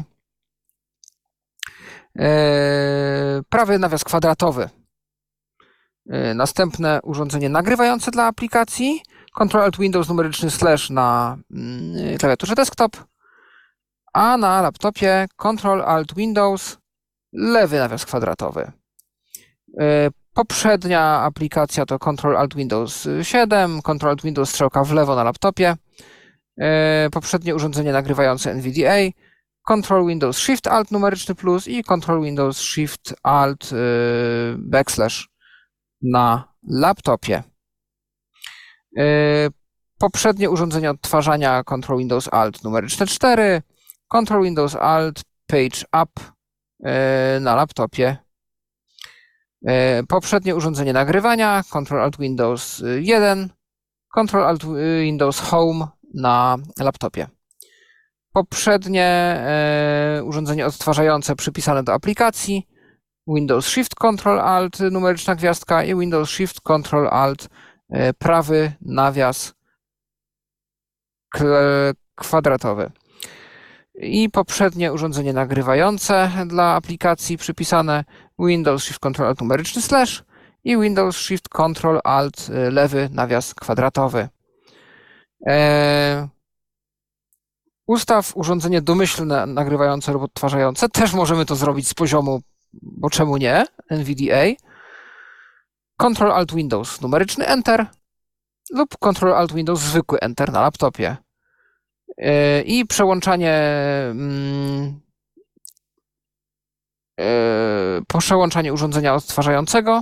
y, prawy nawias kwadratowy. Y, następne urządzenie nagrywające dla aplikacji. Control Alt Windows numeryczny slash na y, klawiaturze desktop. A na laptopie Control Alt Windows lewy nawias kwadratowy. Poprzednia aplikacja to Control Alt Windows siedem, Control Alt Windows strzałka w lewo na laptopie. Poprzednie urządzenie nagrywające N V D A, Control Windows Shift Alt numeryczny plus i Control Windows Shift Alt backslash na laptopie. Poprzednie urządzenie odtwarzania Control Windows Alt numeryczne cztery, Control Windows Alt Page Up na laptopie. Poprzednie urządzenie nagrywania Control Alt Windows jeden, Control Alt Windows Home na laptopie. Poprzednie urządzenie odtwarzające przypisane do aplikacji Windows Shift Control Alt numeryczna gwiazdka i Windows Shift Control Alt prawy nawias kwadratowy. I poprzednie urządzenie nagrywające dla aplikacji przypisane Windows Shift Control Alt numeryczny slash i Windows Shift Control Alt lewy nawias kwadratowy. Eee, ustaw urządzenie domyślne nagrywające lub odtwarzające. Też możemy to zrobić z poziomu, bo czemu nie, N V D A. Control Alt Windows numeryczny Enter lub Control Alt Windows zwykły Enter na laptopie. I przełączanie przełączanie urządzenia odtwarzającego,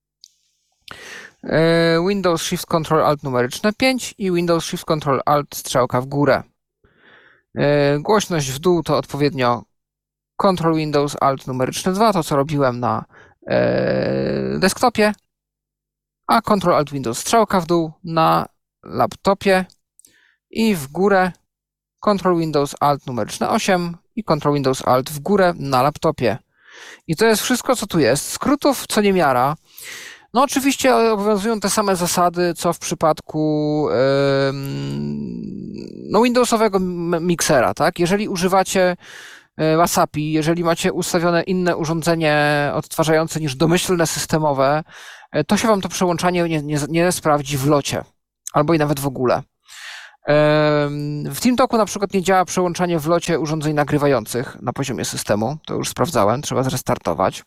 Windows Shift Control Alt numeryczne pięć i Windows Shift Control Alt strzałka w górę. Głośność w dół to odpowiednio Control Windows Alt numeryczne dwa, to co robiłem na desktopie, a Control Alt Windows strzałka w dół na laptopie i w górę Control Windows Alt numeryczne osiem i Control Windows Alt w górę na laptopie. I to jest wszystko, co tu jest. Skrótów co niemiara. No oczywiście obowiązują te same zasady, co w przypadku yy, no Windowsowego miksera, tak? Jeżeli używacie WhatsAppi, jeżeli macie ustawione inne urządzenie odtwarzające niż domyślne systemowe, to się wam to przełączanie nie, nie, nie sprawdzi w locie, albo i nawet w ogóle. W TeamTalku na przykład nie działa przełączanie w locie urządzeń nagrywających na poziomie systemu, to już sprawdzałem, trzeba zrestartować.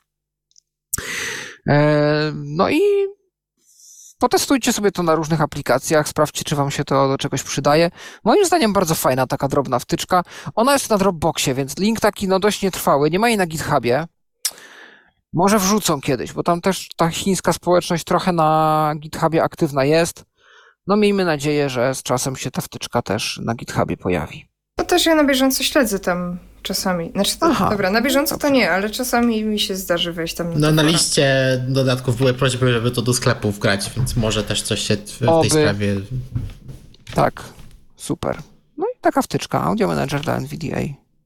No i potestujcie sobie to na różnych aplikacjach, sprawdźcie, czy wam się to do czegoś przydaje. Moim zdaniem bardzo fajna taka drobna wtyczka. Ona jest na Dropboxie, więc link taki no dość nietrwały, nie ma jej na GitHubie. Może wrzucą kiedyś, bo tam też ta chińska społeczność trochę na GitHubie aktywna jest. No miejmy nadzieję, że z czasem się ta wtyczka też na GitHubie pojawi. No też ja na bieżąco śledzę tam czasami. Znaczy, to, Aha, dobra, na bieżąco dobrze. to nie, ale czasami mi się zdarzy wejść tam na No na fora. liście dodatków były prośby, żeby to do sklepu wgrać, więc może też coś się w Oby. tej sprawie... Tak, super. No i taka wtyczka, Audio Manager dla N V D A.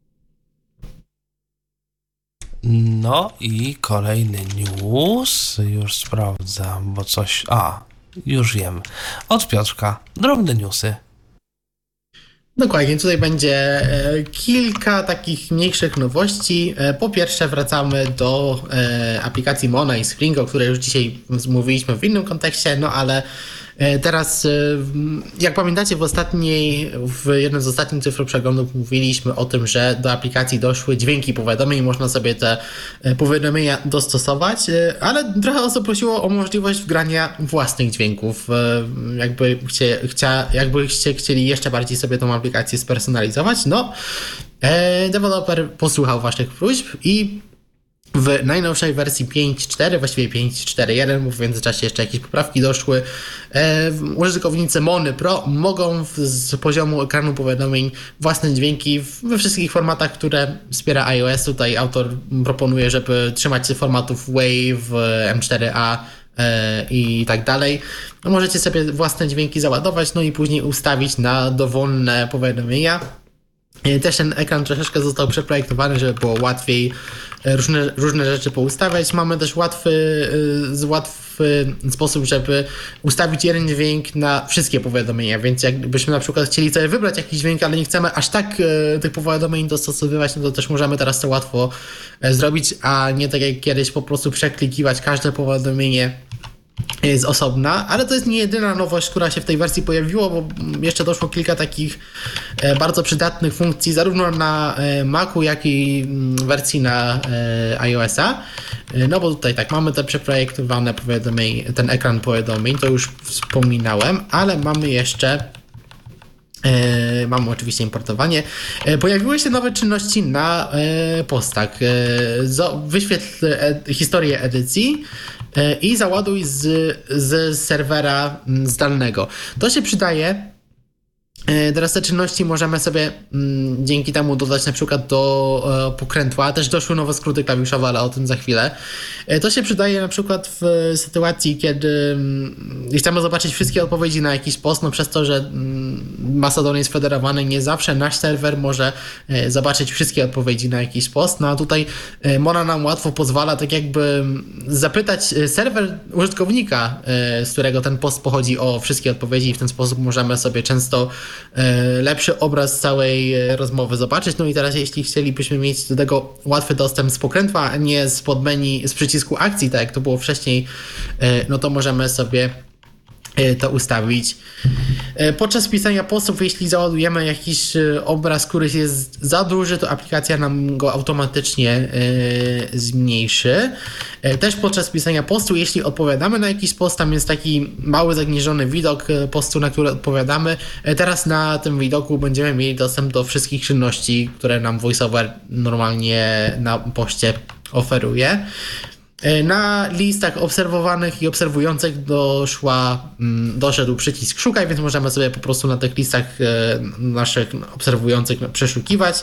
No i kolejny news. Już sprawdzam, bo coś... A, już wiem. Od Piotrka. Drobne newsy. Dokładnie, tutaj będzie e, kilka takich mniejszych nowości. E, po pierwsze wracamy do e, aplikacji Mona i Spring, o której już dzisiaj mówiliśmy w innym kontekście, no ale e, teraz, e, jak pamiętacie, w ostatniej, w jednym z ostatnich cyfroprzeglądów mówiliśmy o tym, że do aplikacji doszły dźwięki powiadomień, można sobie te e, powiadomienia dostosować, e, ale trochę osób prosiło o możliwość wgrania własnych dźwięków. E, jakby chcie, chcia, jakbyście chcieli jeszcze bardziej sobie tą aplikację spersonalizować, no e, deweloper posłuchał waszych próśb i w najnowszej wersji pięć cztery, właściwie pięć cztery jeden, bo w międzyczasie jeszcze jakieś poprawki doszły, e, użytkownicy Mony Pro mogą w, z poziomu ekranu powiadomień własne dźwięki we wszystkich formatach, które wspiera iOS. Tutaj autor proponuje, żeby trzymać się formatów WAV, M cztery A e, i tak dalej. No, możecie sobie własne dźwięki załadować, no i później ustawić na dowolne powiadomienia. Też ten ekran troszeczkę został przeprojektowany, żeby było łatwiej różne, różne rzeczy poustawiać. Mamy też łatwy, łatwy sposób, żeby ustawić jeden dźwięk na wszystkie powiadomienia, więc jakbyśmy na przykład chcieli sobie wybrać jakiś dźwięk, ale nie chcemy aż tak tych powiadomień dostosowywać, no to też możemy teraz to łatwo zrobić, a nie tak jak kiedyś po prostu przeklikiwać każde powiadomienie z osobna, ale to jest nie jedyna nowość, która się w tej wersji pojawiła, bo jeszcze doszło kilka takich bardzo przydatnych funkcji zarówno na Macu, jak i wersji na iOS-a. No bo tutaj tak, mamy te przeprojektowane powiadomień, ten ekran powiadomień, to już wspominałem, ale mamy jeszcze E, mamy oczywiście importowanie. E, pojawiły się nowe czynności na e, postach. E, zo, wyświetl e, historię edycji e, i załaduj z, z serwera zdalnego. To się przydaje. Teraz te czynności możemy sobie m, dzięki temu dodać na przykład do e, pokrętła. Też doszły nowe skróty klawiszowe, ale o tym za chwilę. E, to się przydaje na przykład w sytuacji, kiedy m, chcemy zobaczyć wszystkie odpowiedzi na jakiś post, no przez to, że m, Mastodon jest federowany, nie zawsze nasz serwer może e, zobaczyć wszystkie odpowiedzi na jakiś post, no a tutaj e, Mona nam łatwo pozwala tak jakby zapytać serwer użytkownika, e, z którego ten post pochodzi, o wszystkie odpowiedzi i w ten sposób możemy sobie często lepszy obraz całej rozmowy zobaczyć. No i teraz jeśli chcielibyśmy mieć do tego łatwy dostęp z pokrętła, a nie spod menu, z przycisku akcji, tak jak to było wcześniej, no to możemy sobie to ustawić. Podczas pisania postów, jeśli załadujemy jakiś obraz, który jest za duży, to aplikacja nam go automatycznie zmniejszy. Też podczas pisania postu, jeśli odpowiadamy na jakiś post, tam jest taki mały, zagnieżony widok postu, na który odpowiadamy. Teraz na tym widoku będziemy mieli dostęp do wszystkich czynności, które nam VoiceOver normalnie na poście oferuje. Na listach obserwowanych i obserwujących doszła, doszedł przycisk szukaj, więc możemy sobie po prostu na tych listach naszych obserwujących przeszukiwać.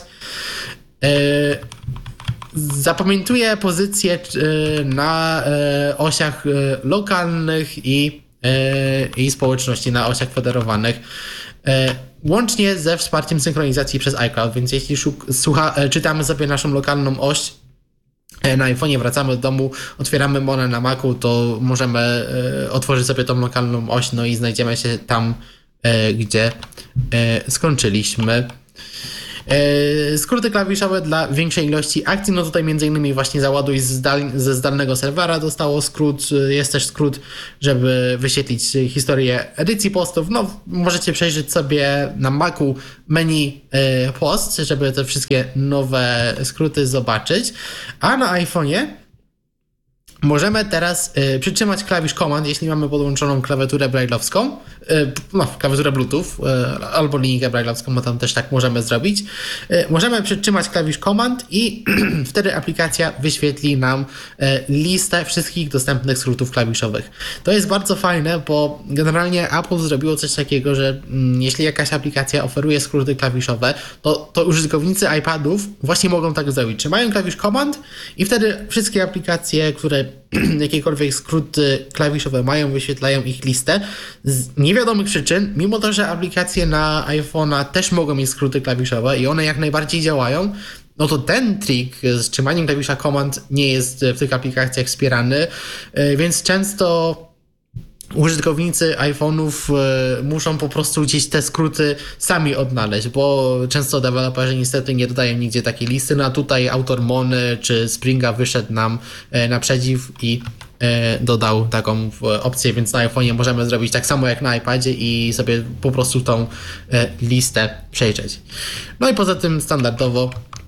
Zapamiętuję pozycje na osiach lokalnych i, i społeczności, na osiach federowanych. Łącznie ze wsparciem synchronizacji przez iCloud, więc jeśli szuk- słucha, czytamy sobie naszą lokalną oś na iPhone'ie, wracamy do domu, otwieramy Monę na Macu, to możemy e, otworzyć sobie tą lokalną oś, no i znajdziemy się tam, e, gdzie e, skończyliśmy. E, skróty klawiszowe dla większej ilości akcji, no tutaj między innymi właśnie załaduj zdal, ze zdalnego serwera dostało skrót, jest też skrót, żeby wyświetlić historię edycji postów, no możecie przejrzeć sobie na Macu menu e, post, żeby te wszystkie nowe skróty zobaczyć, a na iPhone'ie możemy teraz y, przytrzymać klawisz Command, jeśli mamy podłączoną klawiaturę braille'owską, y, no, klawiaturę Bluetooth y, albo linijkę braille'owską, bo tam też tak możemy zrobić. Y, możemy przytrzymać klawisz Command i wtedy aplikacja wyświetli nam y, listę wszystkich dostępnych skrótów klawiszowych. To jest bardzo fajne, bo generalnie Apple zrobiło coś takiego, że mm, jeśli jakaś aplikacja oferuje skróty klawiszowe, to, to użytkownicy iPadów właśnie mogą tak zrobić. Trzymają klawisz Command i wtedy wszystkie aplikacje, które jakiekolwiek skróty klawiszowe mają, wyświetlają ich listę z niewiadomych przyczyn, mimo to, że aplikacje na iPhone'a też mogą mieć skróty klawiszowe i one jak najbardziej działają, no to ten trik z trzymaniem klawisza Command nie jest w tych aplikacjach wspierany, więc często użytkownicy iPhone'ów y, muszą po prostu gdzieś te skróty sami odnaleźć, bo często deweloperzy niestety nie dodają nigdzie takiej listy, no a tutaj autor Mony czy Springa wyszedł nam y, naprzeciw i y, dodał taką y, opcję, więc na iPhone'ie możemy zrobić tak samo jak na iPadzie i sobie po prostu tą y, listę przejrzeć. No i poza tym standardowo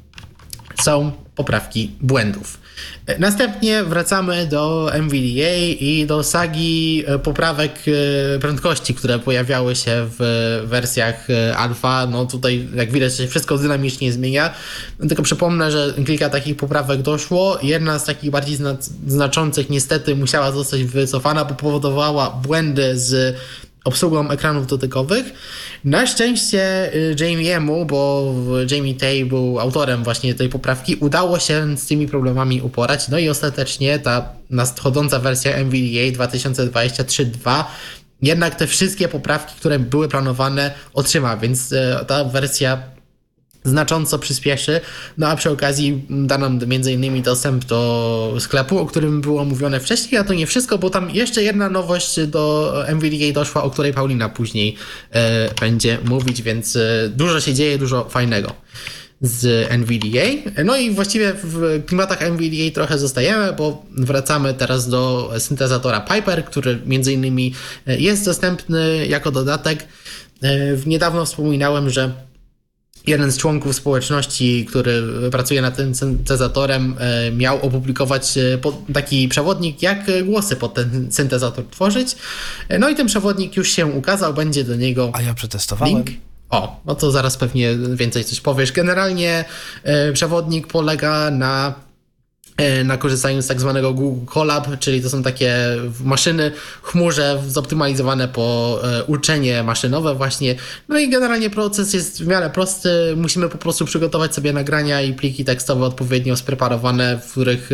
są poprawki błędów. Następnie wracamy do N V D A i do sagi poprawek prędkości, które pojawiały się w wersjach alfa. No tutaj jak widać się wszystko dynamicznie zmienia. Tylko przypomnę, że kilka takich poprawek doszło. Jedna z takich bardziej zna- znaczących niestety musiała zostać wycofana, bo powodowała błędy z obsługą ekranów dotykowych. Na szczęście Jamiemu, bo Jamie Tay był autorem właśnie tej poprawki, udało się z tymi problemami uporać, no i ostatecznie ta nadchodząca wersja N V D A dwa tysiące dwadzieścia trzy dwa jednak te wszystkie poprawki, które były planowane, otrzyma, więc ta wersja znacząco przyspieszy, no a przy okazji da nam między innymi dostęp do sklepu, o którym było mówione wcześniej, a to nie wszystko, bo tam jeszcze jedna nowość do N V D A doszła, o której Paulina później e, będzie mówić, więc e, dużo się dzieje, dużo fajnego z N V D A. No i właściwie w klimatach N V D A trochę zostajemy, bo wracamy teraz do syntezatora Piper, który między innymi jest dostępny jako dodatek. E, niedawno wspominałem, że jeden z członków społeczności, który pracuje nad tym syntezatorem, miał opublikować taki przewodnik, jak głosy pod ten syntezator tworzyć. No i ten przewodnik już się ukazał, będzie do niego A ja przetestowałem. link. O, no to zaraz pewnie więcej coś powiesz. Generalnie przewodnik polega na na korzystaniu z tak zwanego Google Colab, czyli to są takie maszyny w chmurze zoptymalizowane po uczenie maszynowe właśnie. No i generalnie proces jest w miarę prosty. Musimy po prostu przygotować sobie nagrania i pliki tekstowe odpowiednio spreparowane, w których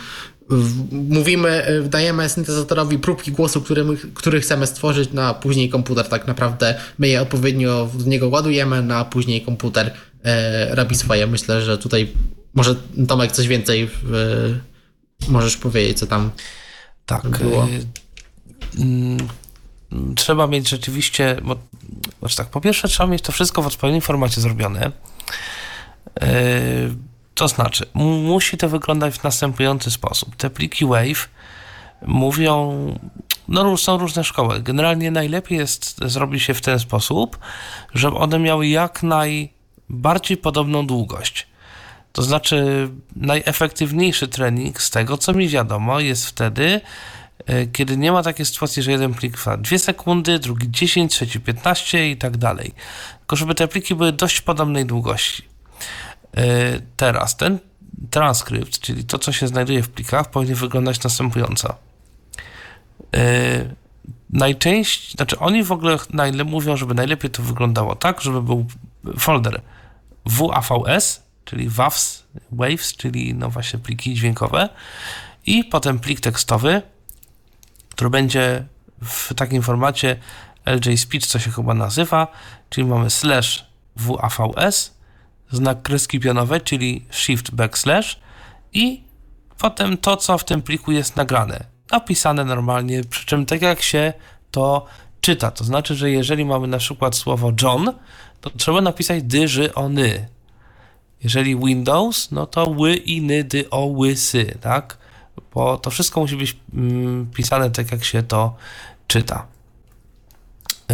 mówimy, dajemy syntezatorowi próbki głosu, który, my, który chcemy stworzyć, no a później komputer tak naprawdę my je odpowiednio w niego ładujemy, no a później komputer e, robi swoje. Myślę, że tutaj może Tomek coś więcej yy, możesz powiedzieć, co tam tak było. Yy, yy, trzeba mieć rzeczywiście, bo, znaczy tak, po pierwsze trzeba mieć to wszystko w odpowiednim formacie zrobione. Yy, to znaczy, m- musi to wyglądać w następujący sposób. Te pliki Wave mówią, no są różne szkoły. Generalnie najlepiej jest zrobić się w ten sposób, żeby one miały jak najbardziej podobną długość. To znaczy najefektywniejszy trening z tego, co mi wiadomo, jest wtedy, kiedy nie ma takiej sytuacji, że jeden plik trwa dwie sekundy, drugi dziesięć, trzeci piętnaście i tak dalej. Tylko żeby te pliki były dość podobnej długości. Teraz ten transkrypt, czyli to, co się znajduje w plikach, powinien wyglądać następująco. Yy, najczęściej, znaczy oni w ogóle najle, mówią, żeby najlepiej to wyglądało tak, żeby był folder W A V S, czyli W A V S, Waves, czyli no właśnie pliki dźwiękowe i potem plik tekstowy, który będzie w takim formacie L J Speech, co się chyba nazywa, czyli mamy slash W A V S, znak kreski pionowej, czyli shift backslash i potem to, co w tym pliku jest nagrane, napisane normalnie, przy czym tak jak się to czyta, to znaczy, że jeżeli mamy na przykład słowo John, to trzeba napisać dy, ży, ony. Jeżeli Windows, no to ły, i, ny, dy, o, ły, sy, tak? Bo to wszystko musi być mm, pisane tak, jak się to czyta. Yy,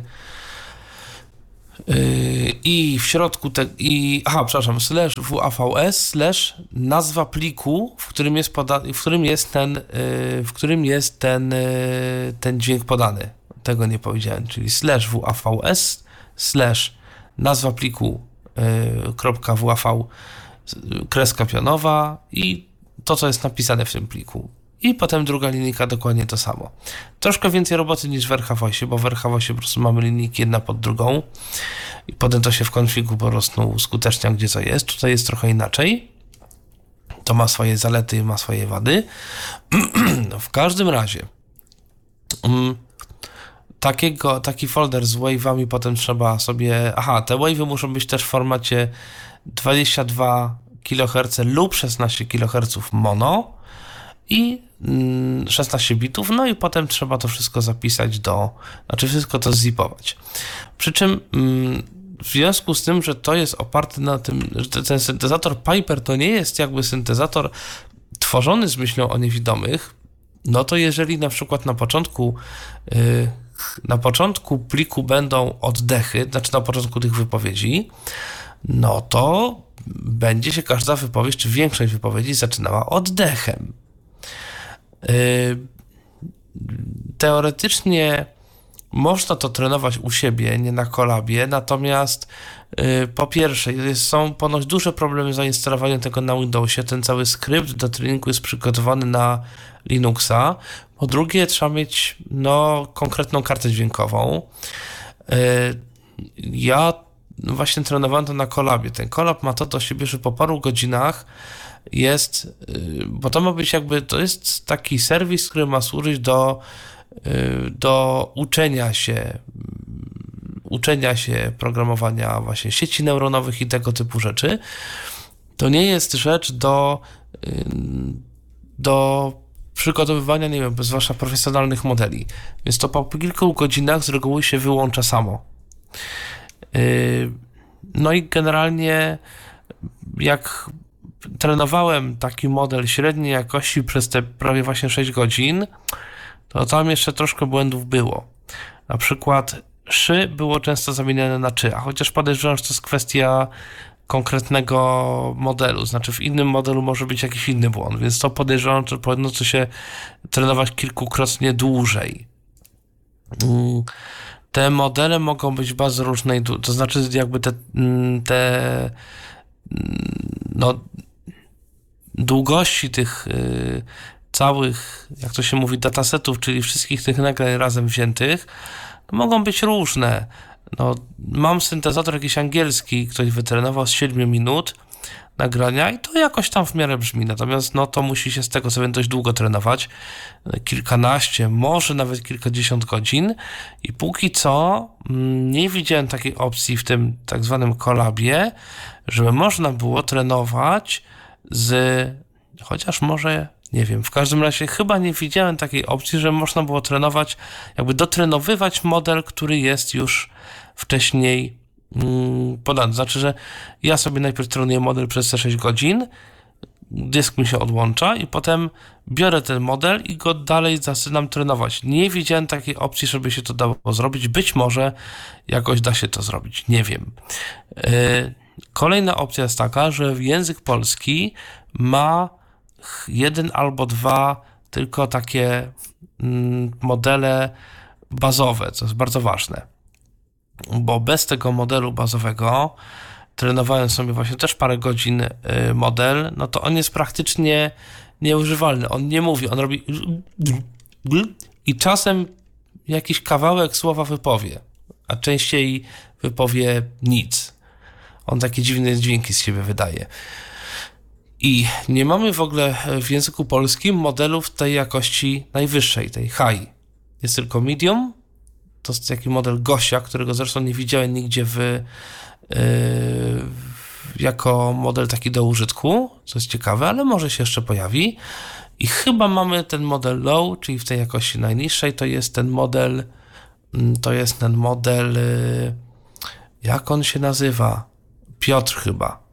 yy, I w środku te, i, aha, przepraszam, slash W A V S, slash nazwa pliku, w którym jest poda, w którym jest ten, yy, w którym jest ten, yy, ten dźwięk podany. Tego nie powiedziałem, czyli slash W A V S, slash nazwa pliku, yy, kropka W A V, kreska pionowa i to, co jest napisane w tym pliku. I potem druga linijka dokładnie to samo. Troszkę więcej roboty niż w R H V S ie, bo w R H V S ie po prostu mamy linijki jedna pod drugą i potem to się w konfigu po prostu uskutecznia, gdzie co jest. Tutaj jest trochę inaczej. To ma swoje zalety i ma swoje wady. No, w każdym razie um, takiego, taki folder z wave'ami potem trzeba sobie... Aha, te wave'y muszą być też w formacie dwadzieścia dwa kiloherce lub szesnaście kiloherców mono i szesnaście bitów, no i potem trzeba to wszystko zapisać do, znaczy wszystko to zipować. Przy czym w związku z tym, że to jest oparte na tym, że ten syntezator Piper to nie jest jakby syntezator tworzony z myślą o niewidomych, no to jeżeli na przykład na początku yy, na początku pliku będą oddechy, znaczy na początku tych wypowiedzi, no to będzie się każda wypowiedź, czy większość wypowiedzi zaczynała oddechem. Teoretycznie można to trenować u siebie, nie na kolabie, natomiast po pierwsze są ponoć duże problemy z zainstalowaniem tego na Windowsie, ten cały skrypt do treningu jest przygotowany na Linuxa, po drugie trzeba mieć no, konkretną kartę dźwiękową. Ja właśnie trenowałem to na kolabie. Ten kolab ma to do siebie, że po paru godzinach jest, bo to ma być jakby, to jest taki serwis, który ma służyć do, do uczenia się, uczenia się programowania właśnie sieci neuronowych i tego typu rzeczy. To nie jest rzecz do, do przygotowywania, nie wiem, zwłaszcza profesjonalnych modeli. Więc to po kilku godzinach z reguły się wyłącza samo. No i generalnie jak trenowałem taki model średniej jakości przez te prawie właśnie sześć godzin, to tam jeszcze troszkę błędów było. Na przykład szy było często zamieniane na czy, a chociaż podejrzewam, że to jest kwestia konkretnego modelu, znaczy w innym modelu może być jakiś inny błąd, więc to podejrzewam, że powinno to się trenować kilkukrotnie dłużej. Te modele mogą być bardzo różnej, to znaczy jakby te, te no, długości tych y, całych, jak to się mówi, datasetów, czyli wszystkich tych nagrań razem wziętych, no, mogą być różne. No, mam syntezator jakiś angielski, ktoś wytrenował z siedmiu minut nagrania i to jakoś tam w miarę brzmi, natomiast no to musi się z tego sobie dość długo trenować, kilkanaście, może nawet kilkadziesiąt godzin i póki co nie widziałem takiej opcji w tym tak zwanym kolabie, żeby można było trenować z, chociaż może, nie wiem, w każdym razie chyba nie widziałem takiej opcji, że można było trenować, jakby dotrenowywać model, który jest już wcześniej mm, podany. Znaczy, że ja sobie najpierw trenuję model przez te sześć godzin, dysk mi się odłącza i potem biorę ten model i go dalej zaczynam trenować. Nie widziałem takiej opcji, żeby się to dało zrobić. Być może jakoś da się to zrobić. Nie wiem. Yy, Kolejna opcja jest taka, że język polski ma jeden albo dwa tylko takie modele bazowe, co jest bardzo ważne. Bo bez tego modelu bazowego trenowałem sobie właśnie też parę godzin model, no to on jest praktycznie nieużywalny. On nie mówi, on robi i czasem jakiś kawałek słowa wypowie, a częściej wypowie nic. On takie dziwne dźwięki z siebie wydaje. I nie mamy w ogóle w języku polskim modelów tej jakości najwyższej, tej high. Jest tylko medium. To jest taki model Gosia, którego zresztą nie widziałem nigdzie w, yy, jako model taki do użytku, co jest ciekawe, ale może się jeszcze pojawi. I chyba mamy ten model low, czyli w tej jakości najniższej, to jest ten model, to jest ten model, yy, jak on się nazywa? Piotr chyba.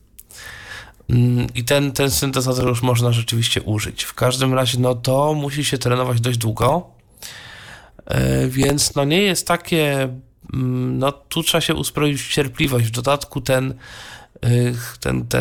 I ten, ten syntezator już można rzeczywiście użyć. W każdym razie, no to musi się trenować dość długo, yy, więc no nie jest takie, no tu trzeba się uzbroić w cierpliwość. W dodatku ten, yy, ten, ten